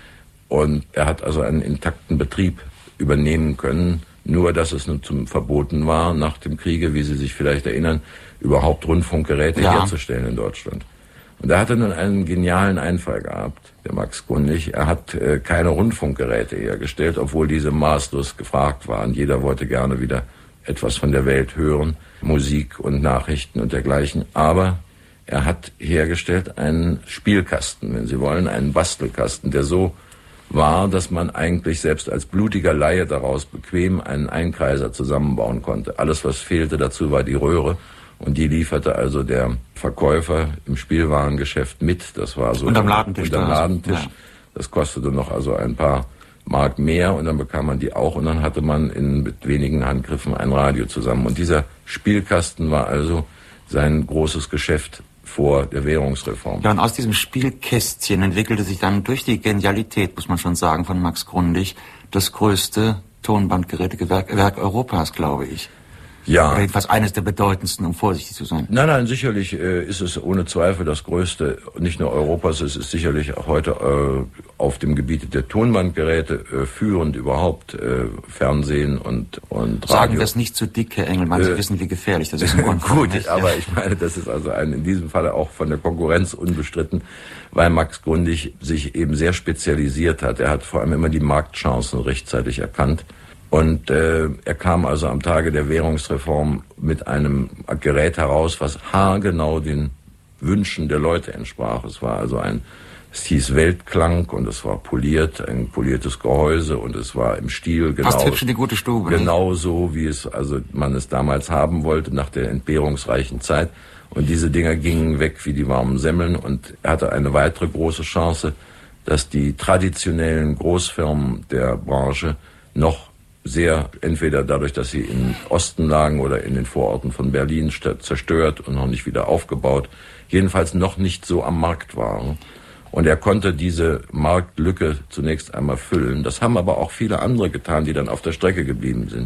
Und er hat also einen intakten Betrieb übernehmen können, nur dass es nun zum verboten war, nach dem Kriege, wie Sie sich vielleicht erinnern, überhaupt Rundfunkgeräte ja. herzustellen in Deutschland. Und da hat er nun einen genialen Einfall gehabt, der Max Grundig. Er hat äh, keine Rundfunkgeräte hergestellt, obwohl diese maßlos gefragt waren. Jeder wollte gerne wieder etwas von der Welt hören, Musik und Nachrichten und dergleichen. Aber er hat hergestellt einen Spielkasten, wenn Sie wollen, einen Bastelkasten, der so war, dass man eigentlich selbst als blutiger Laie daraus bequem einen Einkreiser zusammenbauen konnte. Alles, was fehlte dazu, war die Röhre. Und die lieferte also der Verkäufer im Spielwarengeschäft mit. Das war so unterm Ladentisch. Unterm Ladentisch. Ja. Das kostete noch also ein paar Mark mehr und dann bekam man die auch und dann hatte man in mit wenigen Handgriffen ein Radio zusammen. Und dieser Spielkasten war also sein großes Geschäft vor der Währungsreform. Ja, und aus diesem Spielkästchen entwickelte sich dann durch die Genialität, muss man schon sagen, von Max Grundig, das größte Tonbandgerätewerk Werk Europas, glaube ich. Ja. Oder jedenfalls eines der bedeutendsten, um vorsichtig zu sein. Nein, nein, sicherlich äh, ist es ohne Zweifel das größte, nicht nur Europas, es ist sicherlich auch heute äh, auf dem Gebiet der Tonbandgeräte äh, führend überhaupt, äh, Fernsehen und, und Radio. Sagen wir es nicht zu dick, Herr Engelmann, Sie äh, wissen, wie gefährlich das ist. Gut, nicht, aber ja. Ich meine, das ist also ein, in diesem Falle auch von der Konkurrenz unbestritten, weil Max Grundig sich eben sehr spezialisiert hat. Er hat vor allem immer die Marktchancen rechtzeitig erkannt. Und äh, er kam also am Tage der Währungsreform mit einem Gerät heraus, was haargenau den Wünschen der Leute entsprach. Es war also ein, es hieß Weltklang und es war poliert, ein poliertes Gehäuse und es war im Stil genau. Fast hübsch in die gute Stube. Genau so, wie es also man es damals haben wollte nach der entbehrungsreichen Zeit. Und diese Dinger gingen weg wie die warmen Semmeln und er hatte eine weitere große Chance, dass die traditionellen Großfirmen der Branche noch sehr, entweder dadurch, dass sie im Osten lagen oder in den Vororten von Berlin zerstört und noch nicht wieder aufgebaut, jedenfalls noch nicht so am Markt waren. Und er konnte diese Marktlücke zunächst einmal füllen. Das haben aber auch viele andere getan, die dann auf der Strecke geblieben sind.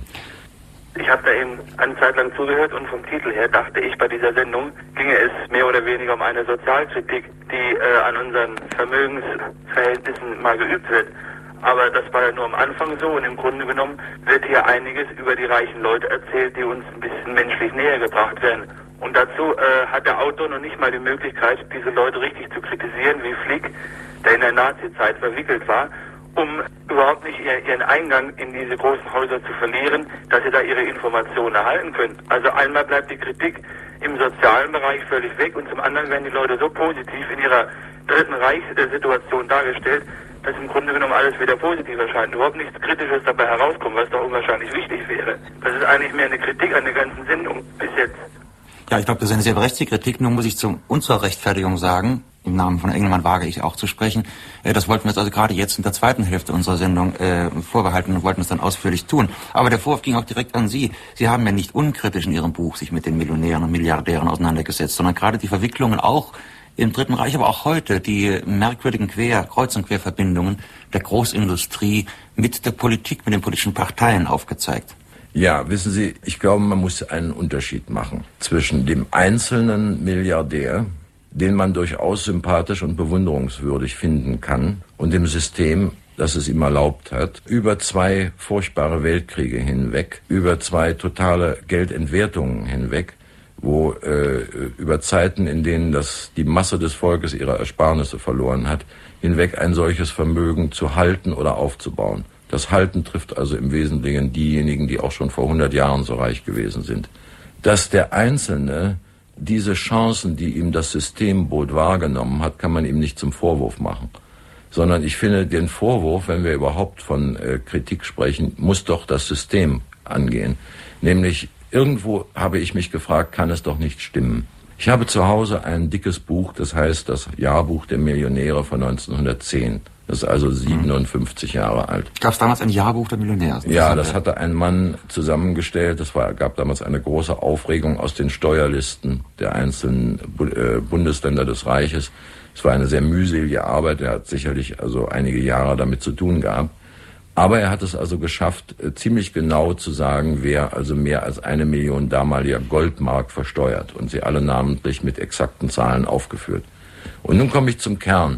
Ich habe da eben eine Zeit lang zugehört und vom Titel her dachte ich, bei dieser Sendung ginge es mehr oder weniger um eine Sozialkritik, die äh, an unseren Vermögensverhältnissen mal geübt wird. Aber das war ja nur am Anfang so und im Grunde genommen wird hier einiges über die reichen Leute erzählt, die uns ein bisschen menschlich näher gebracht werden. Und dazu äh, hat der Autor noch nicht mal die Möglichkeit, diese Leute richtig zu kritisieren, wie Flick, der in der Nazi-Zeit verwickelt war, um überhaupt nicht ihren Eingang in diese großen Häuser zu verlieren, dass sie da ihre Informationen erhalten können. Also einmal bleibt die Kritik im sozialen Bereich völlig weg und zum anderen werden die Leute so positiv in ihrer Dritten Reichssituation dargestellt, dass im Grunde genommen alles wieder positiv erscheint. Überhaupt nichts Kritisches dabei herauskommt, was doch unwahrscheinlich wichtig wäre. Das ist eigentlich mehr eine Kritik an der ganzen Sendung bis jetzt. Ja, ich glaube, das ist eine sehr berechtigte Kritik. Nun muss ich zum, und zur Rechtfertigung sagen, im Namen von Engelmann wage ich auch zu sprechen, äh, das wollten wir uns also gerade jetzt in der zweiten Hälfte unserer Sendung äh, vorbehalten und wollten es dann ausführlich tun. Aber der Vorwurf ging auch direkt an Sie. Sie haben ja nicht unkritisch in Ihrem Buch sich mit den Millionären und Milliardären auseinandergesetzt, sondern gerade die Verwicklungen auch im Dritten Reich, aber auch heute die merkwürdigen Quer-, Kreuz- und Querverbindungen der Großindustrie mit der Politik, mit den politischen Parteien aufgezeigt. Ja, wissen Sie, ich glaube, man muss einen Unterschied machen zwischen dem einzelnen Milliardär, den man durchaus sympathisch und bewunderungswürdig finden kann, und dem System, das es ihm erlaubt hat, über zwei furchtbare Weltkriege hinweg, über zwei totale Geldentwertungen hinweg, wo äh, über Zeiten, in denen das die Masse des Volkes ihre Ersparnisse verloren hat, hinweg ein solches Vermögen zu halten oder aufzubauen. Das Halten trifft also im Wesentlichen diejenigen, die auch schon vor hundert Jahren so reich gewesen sind. Dass der Einzelne diese Chancen, die ihm das System bot, wahrgenommen hat, kann man ihm nicht zum Vorwurf machen. Sondern ich finde, den Vorwurf, wenn wir überhaupt von äh, Kritik sprechen, muss doch das System angehen. Nämlich, irgendwo habe ich mich gefragt, kann es doch nicht stimmen. Ich habe zu Hause ein dickes Buch, das heißt das Jahrbuch der Millionäre von neunzehnhundertzehn. Das ist also siebenundfünfzig Jahre alt. Gab es damals ein Jahrbuch der Millionäre? Ja, das hatte ein Mann zusammengestellt. Das war, gab damals eine große Aufregung aus den Steuerlisten der einzelnen äh, Bundesländer des Reiches. Es war eine sehr mühselige Arbeit. Er hat sicherlich also einige Jahre damit zu tun gehabt. Aber er hat es also geschafft, äh, ziemlich genau zu sagen, wer also mehr als eine Million damaliger Goldmark versteuert. Und sie alle namentlich mit exakten Zahlen aufgeführt. Und nun komme ich zum Kern.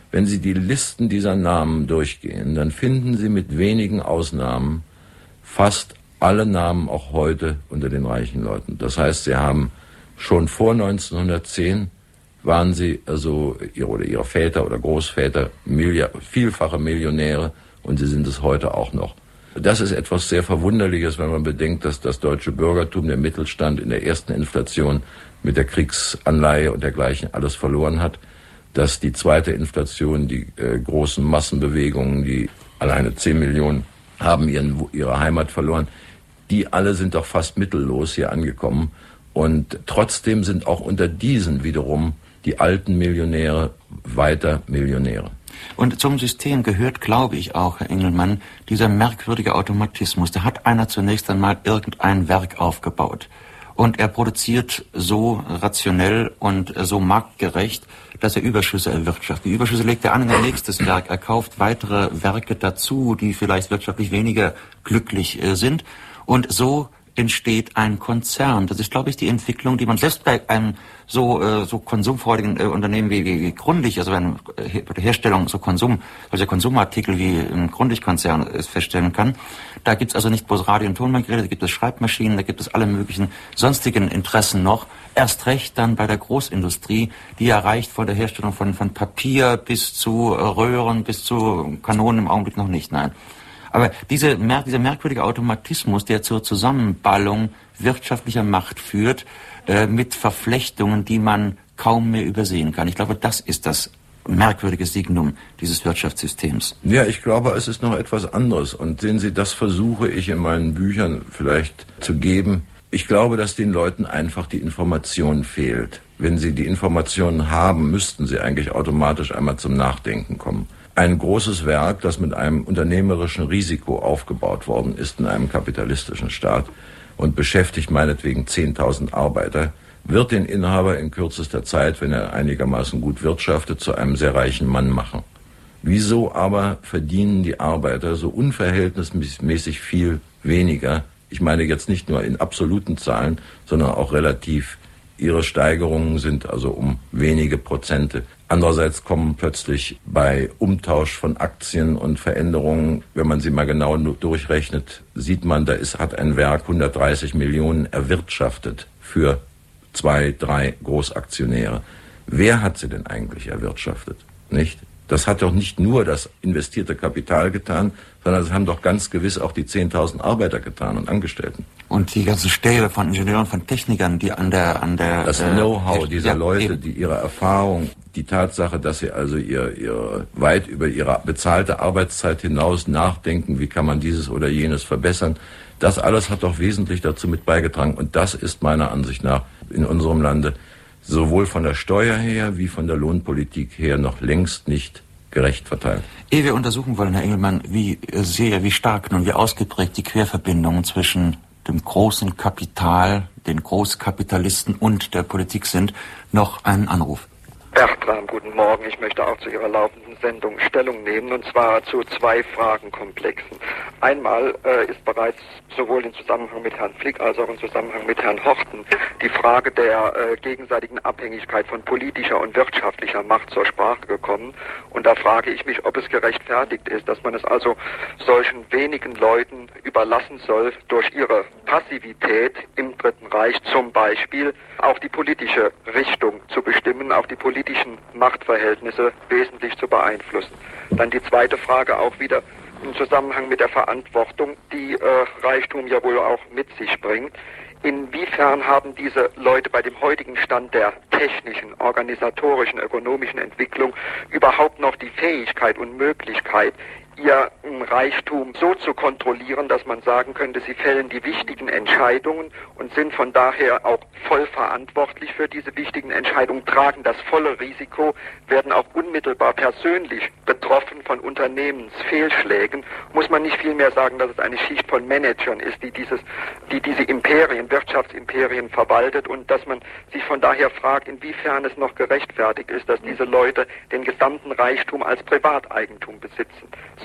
Wenn Sie die Listen dieser Namen durchgehen, dann finden Sie mit wenigen Ausnahmen fast alle Namen auch heute unter den reichen Leuten. Das heißt, Sie haben schon vor neunzehnhundertzehn waren Sie, also Ihre oder Ihre Väter oder Großväter, Milliard, vielfache Millionäre, und Sie sind es heute auch noch. Das ist etwas sehr Verwunderliches, wenn man bedenkt, dass das deutsche Bürgertum, der Mittelstand in der ersten Inflation mit der Kriegsanleihe und dergleichen alles verloren hat, dass die zweite Inflation, die äh, großen Massenbewegungen, die alleine zehn Millionen haben ihren, ihre Heimat verloren, die alle sind doch fast mittellos hier angekommen. Und trotzdem sind auch unter diesen wiederum die alten Millionäre weiter Millionäre. Und zum System gehört, glaube ich auch, Herr Engelmann, dieser merkwürdige Automatismus. Da hat einer zunächst einmal irgendein Werk aufgebaut. Und er produziert so rationell und so marktgerecht, dass er Überschüsse erwirtschaftet. Die Überschüsse legt er an in ein nächstes Werk. Er kauft weitere Werke dazu, die vielleicht wirtschaftlich weniger glücklich äh, sind. Und so entsteht ein Konzern. Das ist, glaube ich, die Entwicklung, die man selbst bei einem so äh, so konsumfreudigen äh, Unternehmen wie, wie, wie Grundig, also bei einer äh, Herstellung so Konsum, solcher Konsumartikel wie ein Grundig-Konzern äh, feststellen kann. Da gibt es also nicht bloß Radio- und Tonbandgeräte, da gibt es Schreibmaschinen, da gibt es alle möglichen sonstigen Interessen noch. Erst recht dann bei der Großindustrie, die erreicht von der Herstellung von, von Papier bis zu äh, Röhren, bis zu Kanonen im Augenblick noch nicht, nein. Aber diese, dieser merkwürdige Automatismus, der zur Zusammenballung wirtschaftlicher Macht führt, äh, mit Verflechtungen, die man kaum mehr übersehen kann. Ich glaube, das ist das merkwürdige Signum dieses Wirtschaftssystems. Ja, ich glaube, es ist noch etwas anderes. Und sehen Sie, das versuche ich in meinen Büchern vielleicht zu geben. Ich glaube, dass den Leuten einfach die Information fehlt. Wenn sie die Informationen haben, müssten sie eigentlich automatisch einmal zum Nachdenken kommen. Ein großes Werk, das mit einem unternehmerischen Risiko aufgebaut worden ist in einem kapitalistischen Staat und beschäftigt meinetwegen zehntausend Arbeiter, wird den Inhaber in kürzester Zeit, wenn er einigermaßen gut wirtschaftet, zu einem sehr reichen Mann machen. Wieso aber verdienen die Arbeiter so unverhältnismäßig viel weniger? Ich meine jetzt nicht nur in absoluten Zahlen, sondern auch relativ. Ihre Steigerungen sind also um wenige Prozente. Andererseits kommen plötzlich bei Umtausch von Aktien und Veränderungen, wenn man sie mal genau durchrechnet, sieht man, da ist, hat ein Werk hundertdreißig Millionen erwirtschaftet für zwei, drei Großaktionäre. Wer hat sie denn eigentlich erwirtschaftet? Nicht? Das hat doch nicht nur das investierte Kapital getan, sondern das haben doch ganz gewiss auch die zehntausend Arbeiter getan und Angestellten. Und die ganzen Stäbe von Ingenieuren, von Technikern, die an der... an der Das äh, Know-how dieser ja, Leute, eben. Die ihre Erfahrung, die Tatsache, dass sie also ihr, ihr weit über ihre bezahlte Arbeitszeit hinaus nachdenken, wie kann man dieses oder jenes verbessern, das alles hat doch wesentlich dazu mit beigetragen. Und das ist meiner Ansicht nach in unserem Lande sowohl von der Steuer her wie von der Lohnpolitik her noch längst nicht gerecht verteilt. Ehe wir untersuchen wollen, Herr Engelmann, wie sehr, wie stark nun, wie ausgeprägt die Querverbindungen zwischen dem großen Kapital, den Großkapitalisten und der Politik sind, noch einen Anruf. Bertram, guten Morgen. Ich möchte auch zu Ihrer laufenden Sendung Stellung nehmen, und zwar zu zwei Fragenkomplexen. Einmal äh, ist bereits sowohl im Zusammenhang mit Herrn Flick als auch im Zusammenhang mit Herrn Horten die Frage der äh, gegenseitigen Abhängigkeit von politischer und wirtschaftlicher Macht zur Sprache gekommen. Und da frage ich mich, ob es gerechtfertigt ist, dass man es also solchen wenigen Leuten überlassen soll, durch ihre Passivität im Dritten Reich zum Beispiel auch die politische Richtung zu bestimmen, auch die politischen Machtverhältnisse wesentlich zu beeinflussen. Dann die zweite Frage auch wieder im Zusammenhang mit der Verantwortung, die äh, Reichtum ja wohl auch mit sich bringt. Inwiefern haben diese Leute bei dem heutigen Stand der technischen, organisatorischen, ökonomischen Entwicklung überhaupt noch die Fähigkeit und Möglichkeit, ihr Reichtum so zu kontrollieren, dass man sagen könnte, sie fällen die wichtigen Entscheidungen und sind von daher auch voll verantwortlich für diese wichtigen Entscheidungen, tragen das volle Risiko, werden auch unmittelbar persönlich betroffen von Unternehmensfehlschlägen. Muss man nicht vielmehr sagen, dass es eine Schicht von Managern ist, die dieses, die diese Imperien, Wirtschaftsimperien verwaltet, und dass man sich von daher fragt, inwiefern es noch gerechtfertigt ist, dass diese Leute den gesamten Reichtum als Privateigentum besitzen.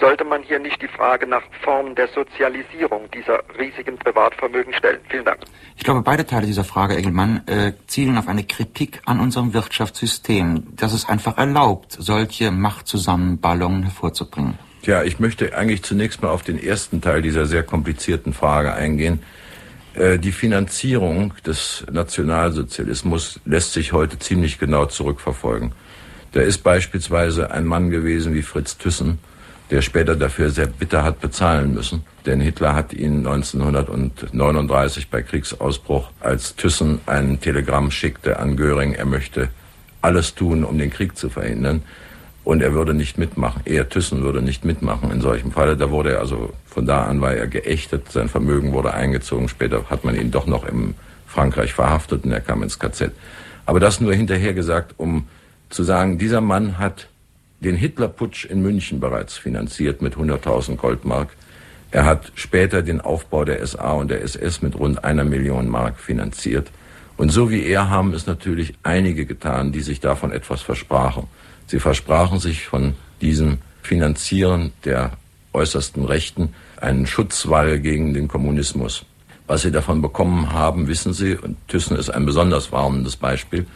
Sollte man hier nicht die Frage nach Formen der Sozialisierung dieser riesigen Privatvermögen stellen? Vielen Dank. Ich glaube, beide Teile dieser Frage, Engelmann, äh, zielen auf eine Kritik an unserem Wirtschaftssystem, das es einfach erlaubt, solche Machtzusammenballungen hervorzubringen. Tja, ich möchte eigentlich zunächst mal auf den ersten Teil dieser sehr komplizierten Frage eingehen. Äh, die Finanzierung des Nationalsozialismus lässt sich heute ziemlich genau zurückverfolgen. Da ist beispielsweise ein Mann gewesen wie Fritz Thyssen, der später dafür sehr bitter hat bezahlen müssen. Denn Hitler hat ihn neunzehnhundertneununddreißig bei Kriegsausbruch, als Thyssen ein Telegramm schickte an Göring, er möchte alles tun, um den Krieg zu verhindern. Und er würde nicht mitmachen. Er, Thyssen, würde nicht mitmachen in solchem Falle. Da wurde er also, von da an war er geächtet, sein Vermögen wurde eingezogen. Später hat man ihn doch noch in Frankreich verhaftet und er kam ins K Z. Aber das nur hinterher gesagt, um zu sagen, dieser Mann hat den Hitlerputsch in München bereits finanziert mit hunderttausend Goldmark. Er hat später den Aufbau der S A und der S S mit rund einer Million Mark finanziert. Und so wie er haben es natürlich einige getan, die sich davon etwas versprachen. Sie versprachen sich von diesem Finanzieren der äußersten Rechten einen Schutzwall gegen den Kommunismus. Was sie davon bekommen haben, wissen Sie, und Thyssen ist ein besonders warnendes Beispiel.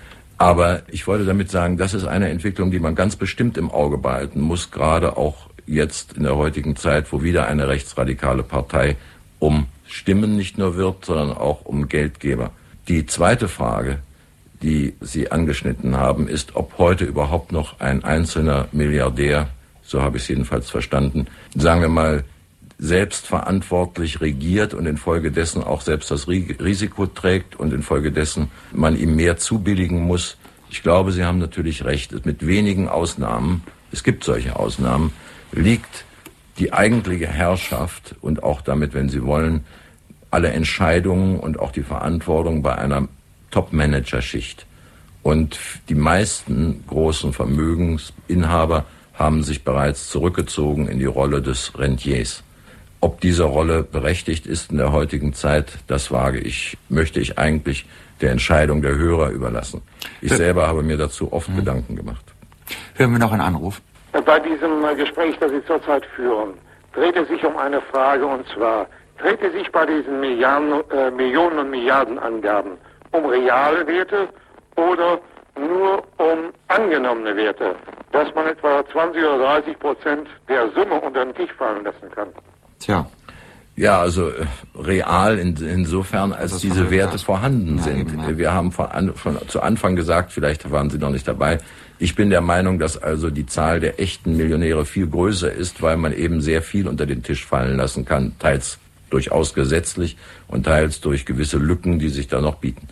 Aber ich wollte damit sagen, das ist eine Entwicklung, die man ganz bestimmt im Auge behalten muss, gerade auch jetzt in der heutigen Zeit, wo wieder eine rechtsradikale Partei um Stimmen nicht nur wirbt, sondern auch um Geldgeber. Die zweite Frage, die Sie angeschnitten haben, ist, ob heute überhaupt noch ein einzelner Milliardär, so habe ich es jedenfalls verstanden, sagen wir mal, selbstverantwortlich regiert und infolgedessen auch selbst das Risiko trägt und infolgedessen man ihm mehr zubilligen muss. Ich glaube, Sie haben natürlich recht. Mit wenigen Ausnahmen, es gibt solche Ausnahmen, liegt die eigentliche Herrschaft und auch damit, wenn Sie wollen, alle Entscheidungen und auch die Verantwortung bei einer Top-Manager-Schicht. Und die meisten großen Vermögensinhaber haben sich bereits zurückgezogen in die Rolle des Rentiers. Ob diese Rolle berechtigt ist in der heutigen Zeit, das wage ich, möchte ich eigentlich der Entscheidung der Hörer überlassen. Ich selber habe mir dazu oft mhm. Gedanken gemacht. Hören wir noch einen Anruf. Bei diesem Gespräch, das Sie zurzeit führen, dreht es sich um eine Frage, und zwar, dreht es sich bei diesen Milliarden, äh, Millionen und Milliardenangaben um reale Werte oder nur um angenommene Werte, dass man etwa zwanzig oder dreißig Prozent der Summe unter den Tisch fallen lassen kann? Tja. Ja, also äh, real in, insofern, als diese Werte vorhanden ja, sind. Eben, ja. Wir haben von, an, von zu Anfang gesagt, vielleicht waren Sie noch nicht dabei, ich bin der Meinung, dass also die Zahl der echten Millionäre viel größer ist, weil man eben sehr viel unter den Tisch fallen lassen kann, teils durchaus gesetzlich und teils durch gewisse Lücken, die sich da noch bieten.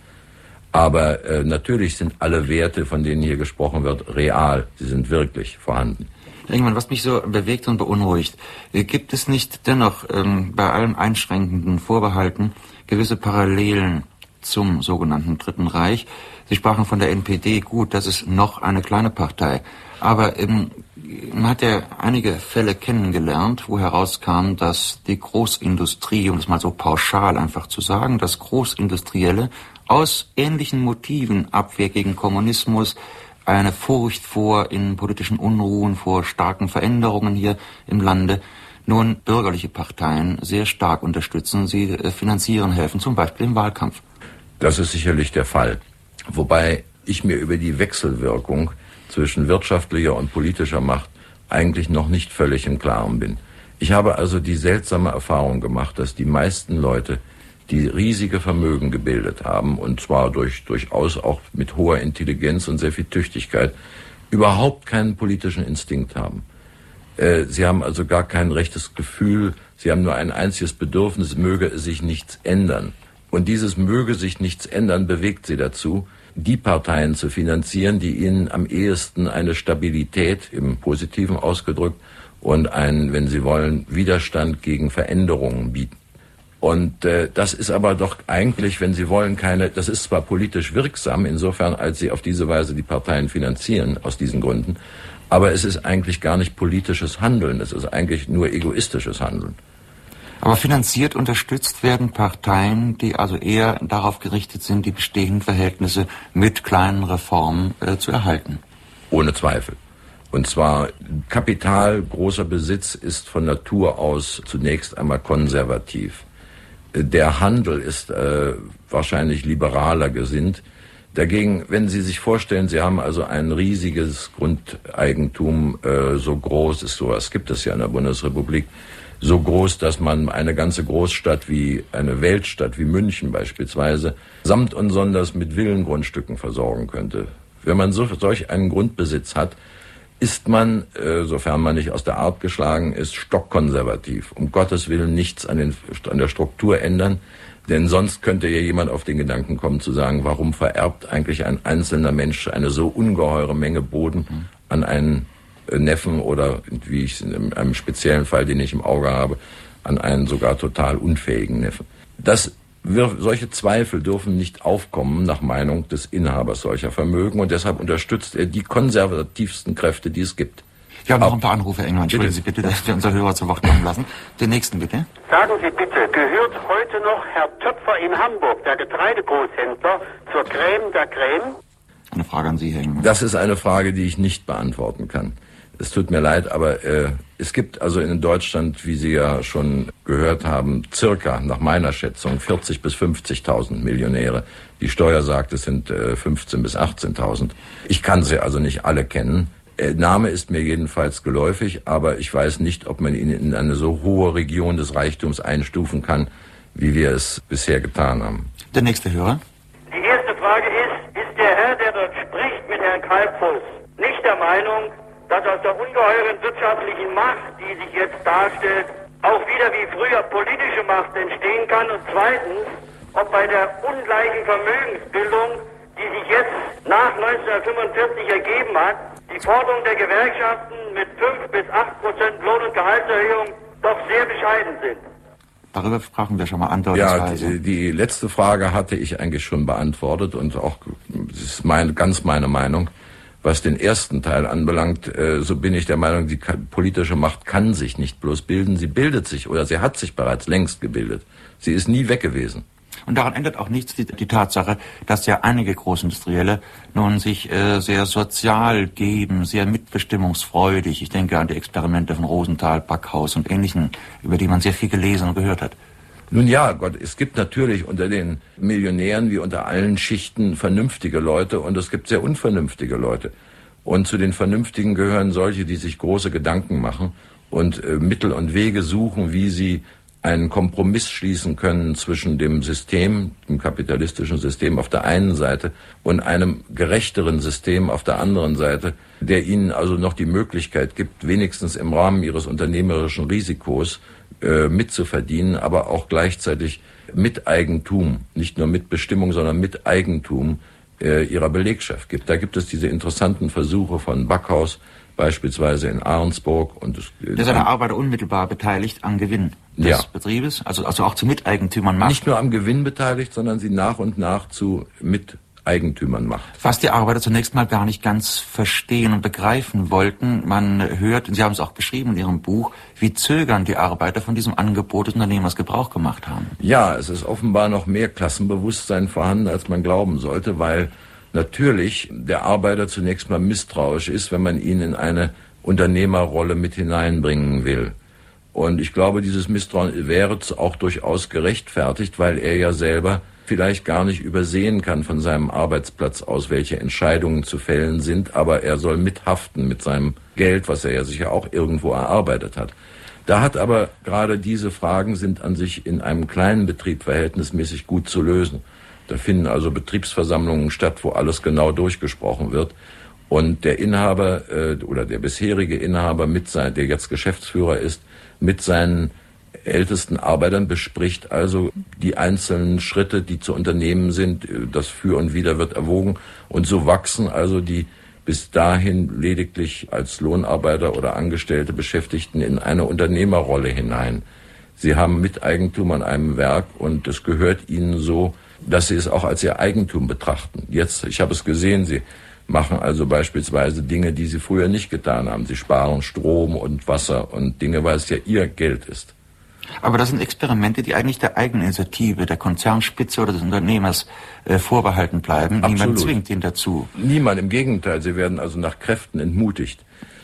Aber äh, natürlich sind alle Werte, von denen hier gesprochen wird, real. Sie sind wirklich vorhanden. Irgendwann, was mich so bewegt und beunruhigt, gibt es nicht dennoch ähm, bei allem einschränkenden Vorbehalten gewisse Parallelen zum sogenannten Dritten Reich? Sie sprachen von der N P D, gut, das ist noch eine kleine Partei, aber ähm, man hat ja einige Fälle kennengelernt, wo herauskam, dass die Großindustrie, um es mal so pauschal einfach zu sagen, das Großindustrielle aus ähnlichen Motiven, Abwehr gegen Kommunismus, eine Furcht vor innenpolitischen Unruhen, vor starken Veränderungen hier im Lande, nun bürgerliche Parteien sehr stark unterstützen, sie äh, finanzieren helfen, zum Beispiel im Wahlkampf. Das ist sicherlich der Fall. Wobei ich mir über die Wechselwirkung zwischen wirtschaftlicher und politischer Macht eigentlich noch nicht völlig im Klaren bin. Ich habe also die seltsame Erfahrung gemacht, dass die meisten Leute, die riesige Vermögen gebildet haben, und zwar durch, durchaus auch mit hoher Intelligenz und sehr viel Tüchtigkeit, überhaupt keinen politischen Instinkt haben. Äh, sie haben also gar kein rechtes Gefühl, sie haben nur ein einziges Bedürfnis, möge es sich nichts ändern. Und dieses möge sich nichts ändern bewegt sie dazu, die Parteien zu finanzieren, die ihnen am ehesten eine Stabilität, im Positiven ausgedrückt, und einen, wenn sie wollen, Widerstand gegen Veränderungen bieten. Und äh, das ist aber doch eigentlich, wenn Sie wollen, keine, das ist zwar politisch wirksam, insofern, als Sie auf diese Weise die Parteien finanzieren, aus diesen Gründen, aber es ist eigentlich gar nicht politisches Handeln, es ist eigentlich nur egoistisches Handeln. Aber finanziert, unterstützt werden Parteien, die also eher darauf gerichtet sind, die bestehenden Verhältnisse mit kleinen Reformen äh, zu erhalten. Ohne Zweifel. Und zwar Kapital, großer Besitz ist von Natur aus zunächst einmal konservativ. Der Handel ist äh, wahrscheinlich liberaler gesinnt. Dagegen, wenn Sie sich vorstellen, Sie haben also ein riesiges Grundeigentum, äh, so groß ist sowas, gibt es ja in der Bundesrepublik, so groß, dass man eine ganze Großstadt wie eine Weltstadt wie München beispielsweise samt und sonders mit Villengrundstücken versorgen könnte. Wenn man so, solch einen Grundbesitz hat, ist man, äh, sofern man nicht aus der Art geschlagen ist, stockkonservativ. Um Gottes Willen nichts an, den, an der Struktur ändern, denn sonst könnte ja jemand auf den Gedanken kommen zu sagen, warum vererbt eigentlich ein einzelner Mensch eine so ungeheure Menge Boden an einen äh, Neffen oder, wie ich es in einem speziellen Fall, den ich im Auge habe, an einen sogar total unfähigen Neffen. Das Wir, solche Zweifel dürfen nicht aufkommen nach Meinung des Inhabers solcher Vermögen und deshalb unterstützt er die konservativsten Kräfte, die es gibt. Wir haben noch ein paar Anrufe, England. Entschuldigen Sie bitte, dass wir unsere Hörer zu Wort kommen lassen. Den nächsten bitte. Sagen Sie bitte, gehört heute noch Herr Töpfer in Hamburg, der Getreidegroßhändler, zur Crème der Crème? Eine Frage an Sie, Herr England. Das ist eine Frage, die ich nicht beantworten kann. Es tut mir leid, aber äh, es gibt also in Deutschland, wie Sie ja schon gehört haben, circa, nach meiner Schätzung, vierzig bis fünfzigtausend Millionäre. Die Steuer sagt, es sind äh, fünfzehn bis achtzehntausend. Ich kann sie also nicht alle kennen. Der Name ist mir jedenfalls geläufig, aber ich weiß nicht, ob man ihn in eine so hohe Region des Reichtums einstufen kann, wie wir es bisher getan haben. Der nächste Hörer. Die erste Frage ist, ist der Herr, der dort spricht mit Herrn Kalbfuß, nicht der Meinung, dass aus der ungeheuren wirtschaftlichen Macht, die sich jetzt darstellt, auch wieder wie früher politische Macht entstehen kann? Und zweitens, ob bei der ungleichen Vermögensbildung, die sich jetzt nach neunzehnhundertfünfundvierzig ergeben hat, die Forderung der Gewerkschaften mit fünf bis acht Prozent Lohn- und Gehaltserhöhung doch sehr bescheiden sind. Darüber sprachen wir schon mal andeutungsweise. Ja, die, die letzte Frage hatte ich eigentlich schon beantwortet und auch, das ist meine, ganz meine Meinung. Was den ersten Teil anbelangt, äh, so bin ich der Meinung, die politische Macht kann sich nicht bloß bilden, sie bildet sich oder sie hat sich bereits längst gebildet. Sie ist nie weg gewesen. Und daran ändert auch nichts die, die Tatsache, dass ja einige Großindustrielle nun sich äh, sehr sozial geben, sehr mitbestimmungsfreudig. Ich denke an die Experimente von Rosenthal, Backhaus und Ähnlichen, über die man sehr viel gelesen und gehört hat. Nun ja, Gott, es gibt natürlich unter den Millionären wie unter allen Schichten vernünftige Leute und es gibt sehr unvernünftige Leute. Und zu den Vernünftigen gehören solche, die sich große Gedanken machen und äh, Mittel und Wege suchen, wie sie einen Kompromiss schließen können zwischen dem System, dem kapitalistischen System auf der einen Seite und einem gerechteren System auf der anderen Seite, der ihnen also noch die Möglichkeit gibt, wenigstens im Rahmen ihres unternehmerischen Risikos äh, mitzuverdienen, aber auch gleichzeitig mit Eigentum, nicht nur mit Bestimmung, sondern mit Eigentum äh, ihrer Belegschaft gibt. Da gibt es diese interessanten Versuche von Backhaus, beispielsweise in Ahrensburg. Und das, da ist der Arbeiter unmittelbar beteiligt am Gewinn des ja. Betriebes, also, also auch zu Miteigentümern macht. Nicht nur am Gewinn beteiligt, sondern sie nach und nach zu Miteigentümern macht. Was die Arbeiter zunächst mal gar nicht ganz verstehen und begreifen wollten, man hört, und Sie haben es auch beschrieben in Ihrem Buch, wie zögernd die Arbeiter von diesem Angebot des Unternehmers Gebrauch gemacht haben. Ja, es ist offenbar noch mehr Klassenbewusstsein vorhanden, als man glauben sollte, weil natürlich der Arbeiter zunächst mal misstrauisch ist, wenn man ihn in eine Unternehmerrolle mit hineinbringen will. Und ich glaube, dieses Misstrauen wäre auch durchaus gerechtfertigt, weil er ja selber vielleicht gar nicht übersehen kann von seinem Arbeitsplatz aus, welche Entscheidungen zu fällen sind, aber er soll mithaften mit seinem Geld, was er ja sicher auch irgendwo erarbeitet hat. Da hat aber gerade diese Fragen sind an sich in einem kleinen Betrieb verhältnismäßig gut zu lösen. Da finden also Betriebsversammlungen statt, wo alles genau durchgesprochen wird. Und der Inhaber äh, oder der bisherige Inhaber, mit sein, der jetzt Geschäftsführer ist, mit seinen ältesten Arbeitern bespricht also die einzelnen Schritte, die zu unternehmen sind. Das Für und Wider wird erwogen. Und so wachsen also die bis dahin lediglich als Lohnarbeiter oder Angestellte Beschäftigten in eine Unternehmerrolle hinein. Sie haben Miteigentum an einem Werk und es gehört ihnen so, dass sie es auch als ihr Eigentum betrachten. Jetzt, ich habe es gesehen, sie machen also beispielsweise Dinge, die sie früher nicht getan haben. Sie sparen Strom und Wasser und Dinge, weil es ja ihr Geld ist. Aber das sind Experimente, die eigentlich der Eigeninitiative, der Konzernspitze oder des Unternehmers äh, vorbehalten bleiben. Absolut. Niemand zwingt ihn dazu. Niemand, im Gegenteil. Sie werden also nach Kräften entmutigt.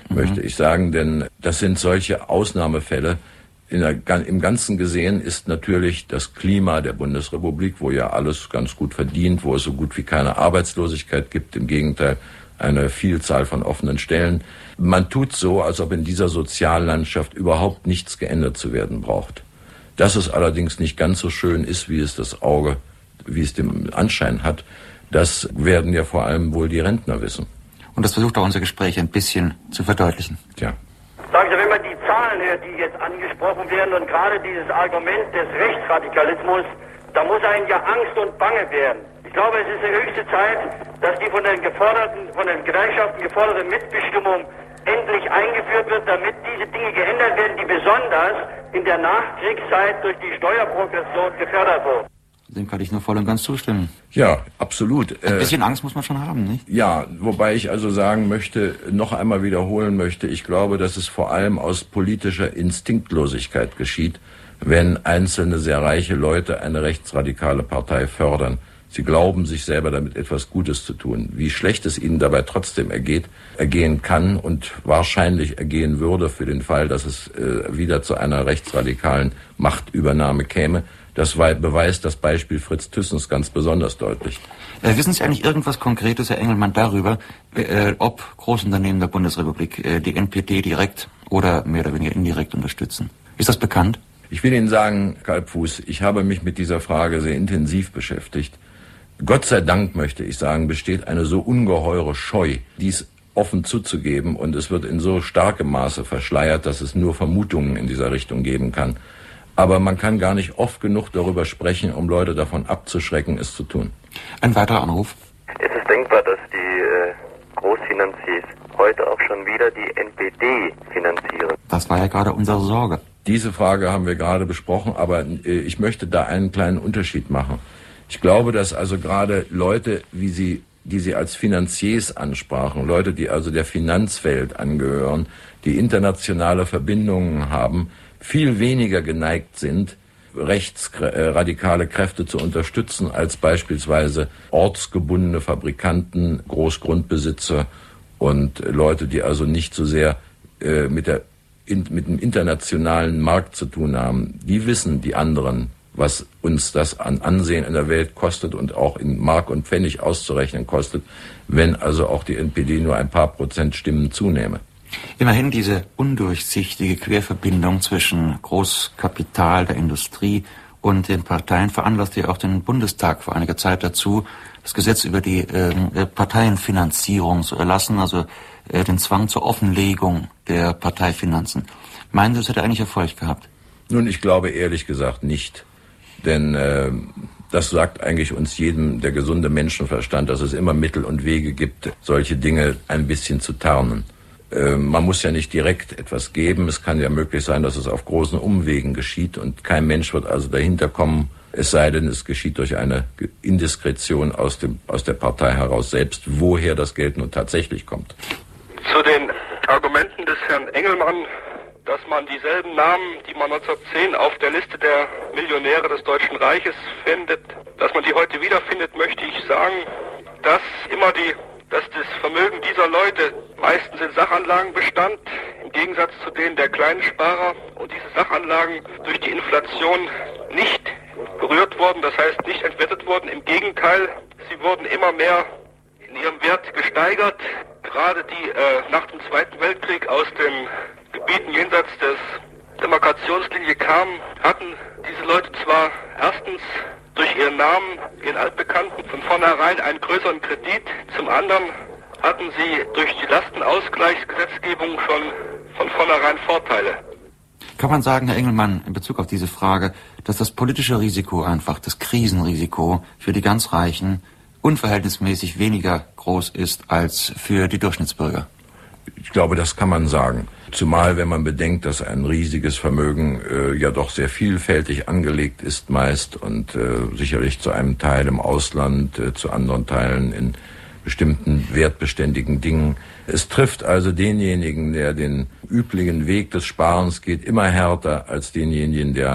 mhm. möchte ich sagen, denn das sind solche Ausnahmefälle. In der, Im Ganzen gesehen ist natürlich das Klima der Bundesrepublik, wo ja alles ganz gut verdient, wo es so gut wie keine Arbeitslosigkeit gibt, im Gegenteil eine Vielzahl von offenen Stellen. Man tut so, als ob in dieser Soziallandschaft überhaupt nichts geändert zu werden braucht. Dass es allerdings nicht ganz so schön ist, wie es das Auge, wie es den Anschein hat, das werden ja vor allem wohl die Rentner wissen. Und das versucht auch unser Gespräch ein bisschen zu verdeutlichen. Tja. Sagen Sie, wenn man die Zahlen hört, die jetzt angesprochen werden und gerade dieses Argument des Rechtsradikalismus, da muss einem ja Angst und Bange werden. Ich glaube, es ist die höchste Zeit, dass die von den geforderten, von den Gewerkschaften geforderte Mitbestimmung endlich eingeführt wird, damit diese Dinge geändert werden, die besonders in der Nachkriegszeit durch die Steuerprogression gefördert wurden. Dem kann ich nur voll und ganz zustimmen. Ja, absolut. Ein bisschen äh, Angst muss man schon haben, nicht? Ja, wobei ich also sagen möchte, noch einmal wiederholen möchte, ich glaube, dass es vor allem aus politischer Instinktlosigkeit geschieht, wenn einzelne sehr reiche Leute eine rechtsradikale Partei fördern. Sie glauben, sich selber damit etwas Gutes zu tun. Wie schlecht es ihnen dabei trotzdem ergeht, ergehen kann und wahrscheinlich ergehen würde für den Fall, dass es äh, wieder zu einer rechtsradikalen Machtübernahme käme. Das beweist das Beispiel Fritz Thyssens ganz besonders deutlich. Äh, wissen Sie eigentlich irgendwas Konkretes, Herr Engelmann, darüber, äh, ob Großunternehmen der Bundesrepublik äh, die N P D direkt oder mehr oder weniger indirekt unterstützen? Ist das bekannt? Ich will Ihnen sagen, Kalbfuß, ich habe mich mit dieser Frage sehr intensiv beschäftigt. Gott sei Dank, möchte ich sagen, besteht eine so ungeheure Scheu, dies offen zuzugeben, und es wird in so starkem Maße verschleiert, dass es nur Vermutungen in dieser Richtung geben kann. Aber man kann gar nicht oft genug darüber sprechen, um Leute davon abzuschrecken, es zu tun. Ein weiterer Anruf. Es ist denkbar, dass die äh, Großfinanziers heute auch schon wieder die N P D finanzieren. Das war ja gerade unsere Sorge. Diese Frage haben wir gerade besprochen, aber äh, ich möchte da einen kleinen Unterschied machen. Ich glaube, dass also gerade Leute, wie Sie, die Sie als Finanziers ansprachen, Leute, die also der Finanzwelt angehören, die internationale Verbindungen haben, viel weniger geneigt sind, rechtsradikale Kräfte zu unterstützen, als beispielsweise ortsgebundene Fabrikanten, Großgrundbesitzer und Leute, die also nicht so sehr äh, mit, der, in, mit dem internationalen Markt zu tun haben. Die wissen, die anderen, was uns das an Ansehen in der Welt kostet und auch in Mark und Pfennig auszurechnen kostet, wenn also auch die N P D nur ein paar Prozent Stimmen zunehme. Immerhin diese undurchsichtige Querverbindung zwischen Großkapital der Industrie und den Parteien veranlasste ja auch den Bundestag vor einiger Zeit dazu, das Gesetz über die äh, Parteienfinanzierung zu erlassen, also äh, den Zwang zur Offenlegung der Parteifinanzen. Meinen Sie, das hätte eigentlich Erfolg gehabt? Nun, ich glaube ehrlich gesagt nicht. Denn äh, das sagt eigentlich uns jedem der gesunde Menschenverstand, dass es immer Mittel und Wege gibt, solche Dinge ein bisschen zu tarnen. Äh, man muss ja nicht direkt etwas geben. Es kann ja möglich sein, dass es auf großen Umwegen geschieht. Und kein Mensch wird also dahinter kommen, es sei denn, es geschieht durch eine Indiskretion aus, dem, aus der Partei heraus selbst, woher das Geld nun tatsächlich kommt. Zu den Argumenten des Herrn Engelmann, dass man dieselben Namen, die man neunzehnhundertzehn auf der Liste der Millionäre des Deutschen Reiches findet, dass man die heute wiederfindet, möchte ich sagen, dass immer die, dass das Vermögen dieser Leute meistens in Sachanlagen bestand, im Gegensatz zu denen der kleinen Sparer, und diese Sachanlagen durch die Inflation nicht berührt wurden, das heißt nicht entwertet wurden. Im Gegenteil, sie wurden immer mehr in ihrem Wert gesteigert. Gerade die äh, nach dem Zweiten Weltkrieg aus den Gebieten jenseits des Demarkationslinie kamen, hatten diese Leute zwar erstens durch ihren Namen, ihren Altbekannten, von vornherein einen größeren Kredit, zum anderen hatten sie durch die Lastenausgleichsgesetzgebung schon von vornherein Vorteile. Kann man sagen, Herr Engelmann, in Bezug auf diese Frage, dass das politische Risiko einfach, das Krisenrisiko für die ganz Reichen unverhältnismäßig weniger groß ist als für die Durchschnittsbürger? Ich glaube, das kann man sagen. Zumal, wenn man bedenkt, dass ein riesiges Vermögen äh, ja doch sehr vielfältig angelegt ist meist und äh, sicherlich zu einem Teil im Ausland, äh, zu anderen Teilen in bestimmten wertbeständigen Dingen. Es trifft also denjenigen, der den üblichen Weg des Sparens geht, immer härter als denjenigen, der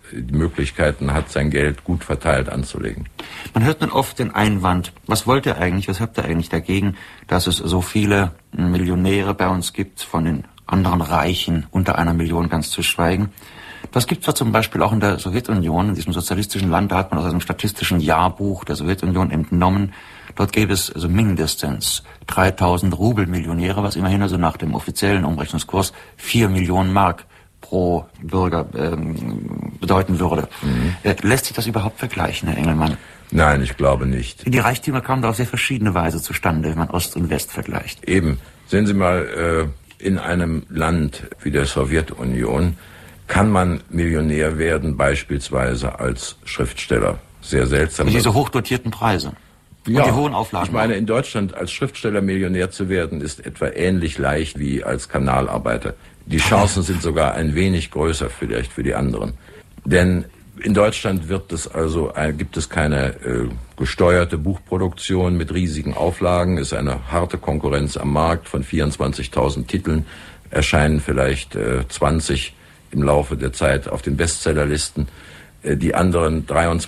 die Möglichkeiten hat, sein Geld gut verteilt anzulegen. Man hört nun oft den Einwand, was wollt ihr eigentlich, was habt ihr eigentlich dagegen, dass es so viele Millionäre bei uns gibt, von den anderen Reichen unter einer Million ganz zu schweigen. Das gibt es zwar zum Beispiel auch in der Sowjetunion, in diesem sozialistischen Land, da hat man aus einem statistischen Jahrbuch der Sowjetunion entnommen, dort gäbe es also mindestens dreitausend Rubel-Millionäre, was immerhin also nach dem offiziellen Umrechnungskurs vier Millionen Mark pro Bürger ähm, bedeuten würde. Mhm. Äh, lässt sich das überhaupt vergleichen, Herr Engelmann? Nein, ich glaube nicht. Die Reichtümer kamen da auf sehr verschiedene Weise zustande, wenn man Ost und West vergleicht. Eben. Sehen Sie mal, äh, in einem Land wie der Sowjetunion kann man Millionär werden, beispielsweise als Schriftsteller. Sehr seltsam. Mit diese hochdotierten Preise. Ja, und die hohen Auflagen. Ich meine, in Deutschland als Schriftsteller Millionär zu werden, ist etwa ähnlich leicht wie als Kanalarbeiter. Die Chancen sind sogar ein wenig größer vielleicht für die anderen. Denn in Deutschland wird es also, äh, gibt es keine äh, gesteuerte Buchproduktion mit riesigen Auflagen. Es ist eine harte Konkurrenz am Markt. Von vierundzwanzigtausend Titeln erscheinen vielleicht äh, zwanzig im Laufe der Zeit auf den Bestsellerlisten. Äh, die anderen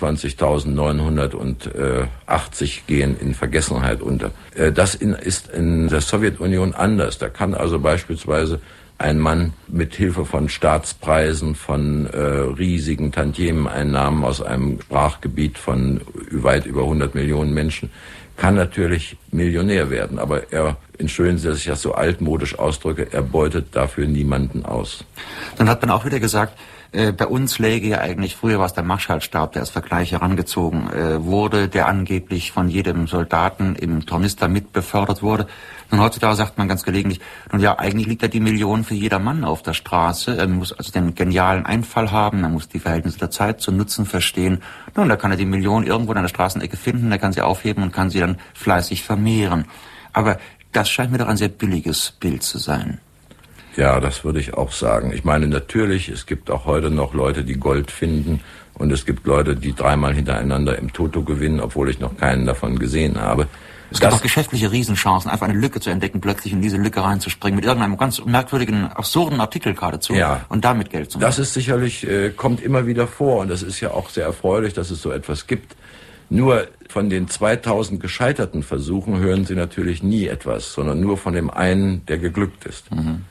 dreiundzwanzigtausendneunhundertachtzig gehen in Vergessenheit unter. Äh, das in, ist in der Sowjetunion anders. Da kann also beispielsweise ein Mann mit Hilfe von Staatspreisen, von äh, riesigen Tantiemeneinnahmen aus einem Sprachgebiet von weit über hundert Millionen Menschen, kann natürlich Millionär werden. Aber er, entschuldigen Sie, dass ich das so altmodisch ausdrücke, er beutet dafür niemanden aus. Dann hat man auch wieder gesagt, äh, bei uns läge ja eigentlich, früher war es der Marschallstab, der als Vergleich herangezogen äh, wurde, der angeblich von jedem Soldaten im Tornister mit befördert wurde. Und heutzutage sagt man ganz gelegentlich, nun ja, eigentlich liegt ja die Million für jeder Mann auf der Straße. Er muss also den genialen Einfall haben, man muss die Verhältnisse der Zeit zu Nutzen verstehen. Nun, da kann er die Million irgendwo in einer Straßenecke finden, er kann sie aufheben und kann sie dann fleißig vermehren. Aber das scheint mir doch ein sehr billiges Bild zu sein. Ja, das würde ich auch sagen. Ich meine, natürlich, es gibt auch heute noch Leute, die Gold finden. Und es gibt Leute, die dreimal hintereinander im Toto gewinnen, obwohl ich noch keinen davon gesehen habe. Es gibt auch geschäftliche Riesenchancen, einfach eine Lücke zu entdecken, plötzlich in diese Lücke reinzuspringen, mit irgendeinem ganz merkwürdigen, absurden Artikel geradezu, ja, und damit Geld zu machen. Das ist sicherlich, äh, kommt immer wieder vor, und das ist ja auch sehr erfreulich, dass es so etwas gibt. Nur von den zweitausend gescheiterten Versuchen hören Sie natürlich nie etwas, sondern nur von dem einen, der geglückt ist. Mhm.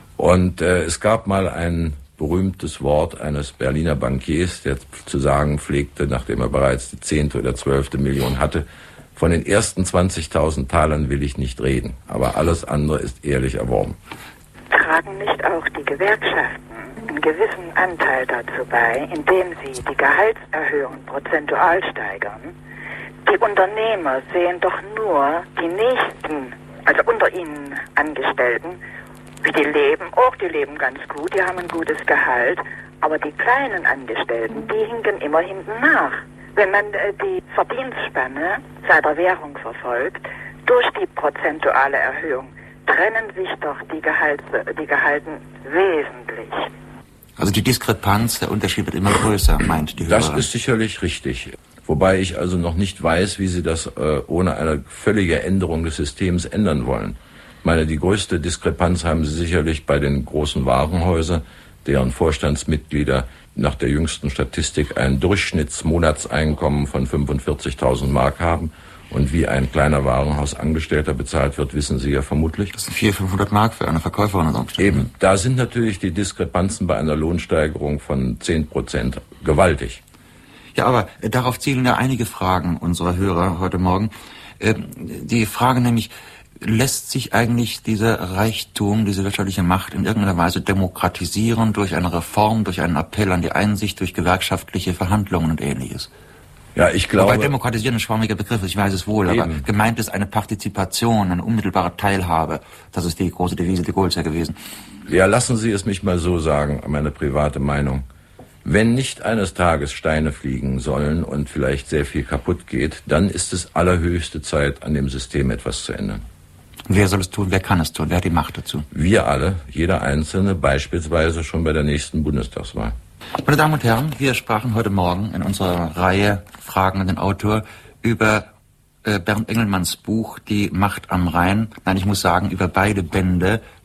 Und äh, es gab mal ein berühmtes Wort eines Berliner Bankiers, der zu sagen pflegte, nachdem er bereits die zehnte oder zwölfte Million hatte: Von den ersten zwanzigtausend Talern will ich nicht reden, aber alles andere ist ehrlich erworben. Tragen nicht auch die Gewerkschaften einen gewissen Anteil dazu bei, indem sie die Gehaltserhöhungen prozentual steigern? Die Unternehmer sehen doch nur die nächsten, also unter ihnen Angestellten, wie die leben. Auch die leben ganz gut, die haben ein gutes Gehalt, aber die kleinen Angestellten, die hinken immer hinten nach. Wenn man äh, die Verdienstspanne seit der Währung verfolgt, durch die prozentuale Erhöhung trennen sich doch die, Gehalts, die Gehalten wesentlich. Also die Diskrepanz, der Unterschied wird immer größer, meint die Hörerin. Das ist sicherlich richtig. Wobei ich also noch nicht weiß, wie Sie das äh, ohne eine völlige Änderung des Systems ändern wollen. Ich meine, die größte Diskrepanz haben Sie sicherlich bei den großen Warenhäusern, deren Vorstandsmitglieder nach der jüngsten Statistik ein Durchschnittsmonatseinkommen von fünfundvierzigtausend Mark haben. Und wie ein kleiner Warenhausangestellter bezahlt wird, wissen Sie ja vermutlich. Das sind vierhundert, fünfhundert Mark für eine Verkäuferin. Eben, da sind natürlich die Diskrepanzen bei einer Lohnsteigerung von zehn Prozent gewaltig. Ja, aber äh, darauf zielen ja einige Fragen unserer Hörer heute Morgen. Äh, die Frage nämlich, lässt sich eigentlich dieser Reichtum, diese wirtschaftliche Macht in irgendeiner Weise demokratisieren durch eine Reform, durch einen Appell an die Einsicht, durch gewerkschaftliche Verhandlungen und Ähnliches? Ja, ich glaube... Wobei demokratisieren ein schwammiger Begriff ist, ich weiß es wohl, eben. Aber gemeint ist eine Partizipation, eine unmittelbare Teilhabe. Das ist die große Devise de Gaulle's ja gewesen. Ja, lassen Sie es mich mal so sagen, meine private Meinung. Wenn nicht eines Tages Steine fliegen sollen und vielleicht sehr viel kaputt geht, dann ist es allerhöchste Zeit, an dem System etwas zu ändern. Wer soll es tun? Wer kann es tun? Wer hat die Macht dazu? Wir alle, jeder Einzelne, beispielsweise schon bei der nächsten Bundestagswahl. Meine Damen und Herren, wir sprachen heute Morgen in unserer Reihe Fragen an den Autor über äh, Bernd Engelmanns Buch Die Macht am Rhein. Nein, ich muss sagen, über beide Bände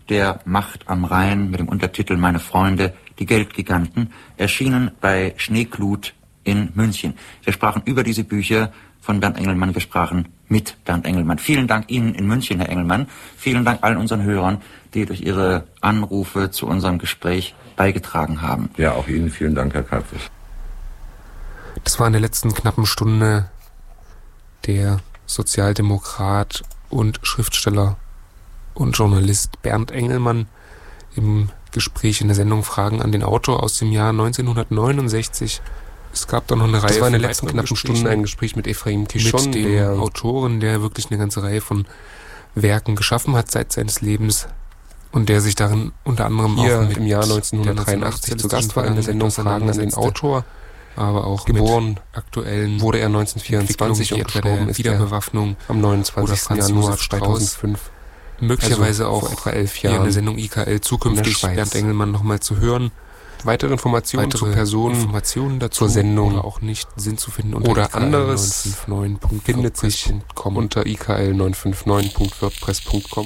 der Macht am Rhein mit dem Untertitel Meine Freunde, die Geldgiganten, erschienen bei Schneeglut in München. Wir sprachen über diese Bücher von Bernd Engelmann, wir sprachen mit Bernd Engelmann. Vielen Dank Ihnen in München, Herr Engelmann. Vielen Dank allen unseren Hörern, die durch ihre Anrufe zu unserem Gespräch beigetragen haben. Ja, auch Ihnen vielen Dank, Herr Kalbfuß. Das war in der letzten knappen Stunde der Sozialdemokrat und Schriftsteller und Journalist Bernd Engelmann im Gespräch in der Sendung Fragen an den Autor aus dem Jahr neunzehnhundertneunundsechzig. Es gab dann noch eine Reihe das war in der letzten knappen Stunden ein Gespräch mit Ephraim Kishon, mit dem der Autoren, der wirklich eine ganze Reihe von Werken geschaffen hat seit seines Lebens und der sich darin unter anderem hier auch mit im Jahr neunzehnhundertdreiundachtzig zu Gast war in der Sendung Fragen an den Autor. Aber auch geboren mit aktuellen wurde er neunzehnhundertvierundzwanzig und gestorben ist Wiederbewaffnung am neunundzwanzigsten Januar zweitausendfünf. Möglicherweise also auch vor etwa elf hier Jahren in der Sendung I K L zukünftig Bernd Engelmann nochmal zu hören. Weitere Informationen Weitere zu Personen, Informationen dazu zur Sendung oder auch nicht sind zu finden unter oder I K L anderes neun fünf neun punkt findet sich unter I K L neun fünf neun punkt wordpress punkt com.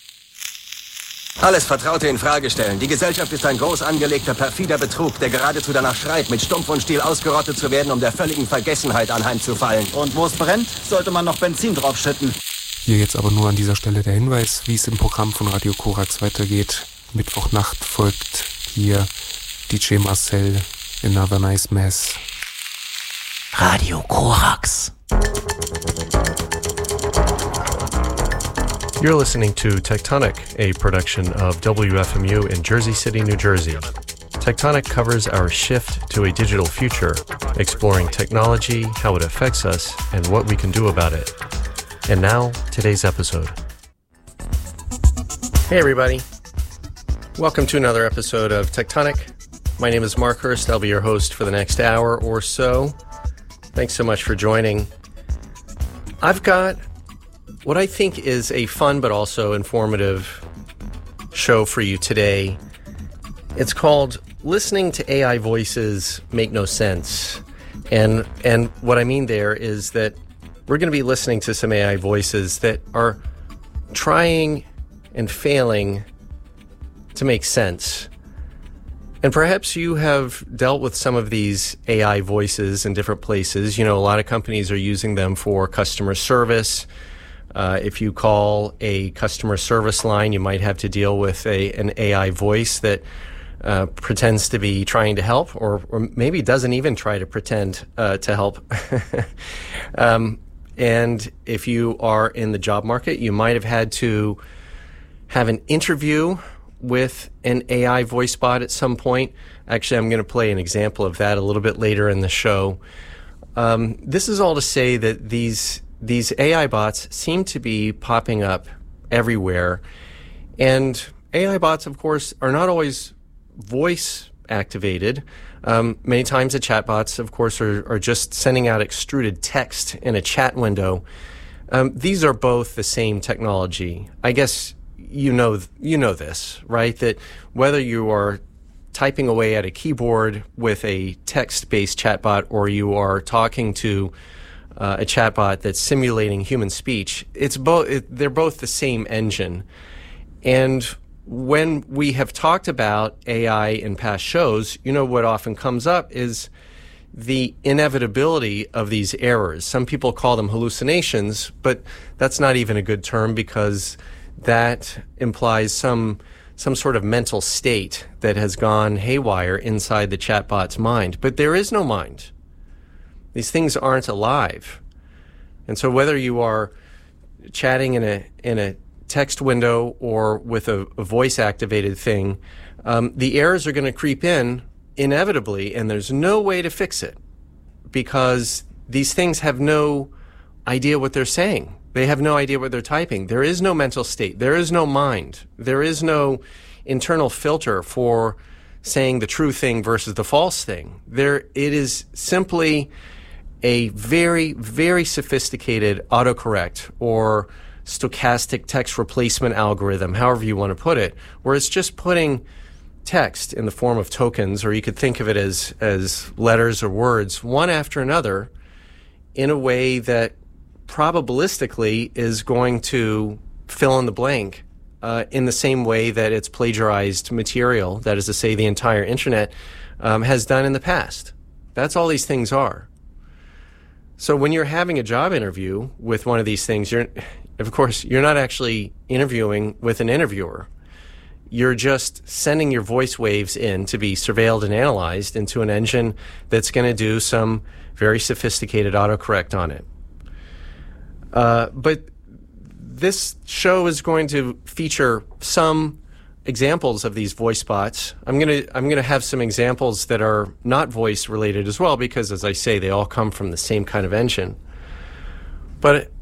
Alles Vertraute in Frage stellen. Die Gesellschaft ist ein groß angelegter, perfider Betrug, der geradezu danach schreit, mit Stumpf und Stiel ausgerottet zu werden, um der völligen Vergessenheit anheimzufallen. Und wo es brennt, sollte man noch Benzin draufschütten. Hier jetzt aber nur an dieser Stelle der Hinweis, wie es im Programm von Radio Korax weitergeht. Mittwochnacht folgt hier D J Marcel in Another Nice Mess. Radio Korax. You're listening to Tectonic, a production of W F M U in Jersey City, New Jersey. Tectonic covers our shift to a digital future, exploring technology, how it affects us, and what we can do about it. And now, today's episode. Hey everybody. Welcome to another episode of Tectonic. My name is Mark Hurst. I'll be your host for the next hour or so. Thanks so much for joining. I've got what I think is a fun but also informative show for you today. It's called Listening to A I Voices Make No Sense. And and what I mean there is that we're going to be listening to some A I voices that are trying and failing to make sense. And perhaps you have dealt with some of these A I voices in different places. You know, a lot of companies are using them for customer service. Uh, if you call a customer service line, you might have to deal with a an A I voice that uh, pretends to be trying to help, or, or maybe doesn't even try to pretend uh, to help. um, and if you are in the job market, you might have had to have an interview with an A I voice bot at some point. Actually, I'm going to play an example of that a little bit later in the show. Um, this is all to say that these these A I bots seem to be popping up everywhere. And A I bots, of course, are not always voice activated. Um, many times the chatbots, of course, are, are just sending out extruded text in a chat window. Um, these are both the same technology. I guess you know you know this, right? That whether you are typing away at a keyboard with a text-based chatbot or you are talking to uh, a chatbot that's simulating human speech, it's both it, they're both the same engine. And when we have talked about A I in past shows, you know what often comes up is the inevitability of these errors. Some people call them hallucinations, but that's not even a good term because that implies some some sort of mental state that has gone haywire inside the chatbot's mind. But there is no mind. These things aren't alive. And so whether you are chatting in a in a text window or with a, a voice-activated thing, um, the errors are going to creep in inevitably, and there's no way to fix it because these things have no idea what they're saying. They have no idea what they're typing. There is no mental state. There is no mind. There is no internal filter for saying the true thing versus the false thing. There, it is simply a very, very sophisticated autocorrect or stochastic text replacement algorithm, however you want to put it, where it's just putting text in the form of tokens, or you could think of it as, as letters or words, one after another, in a way that probabilistically is going to fill in the blank uh, in the same way that it's plagiarized material, that is to say the entire internet, um, has done in the past. That's all these things are. So when you're having a job interview with one of these things, you're, of course, you're not actually interviewing with an interviewer. You're just sending your voice waves in to be surveilled and analyzed into an engine that's going to do some very sophisticated autocorrect on it. Uh, but this show is going to feature some examples of these voice bots. I'm going to I'm going to have some examples that are not voice related as well, because, as I say, they all come from the same kind of engine. But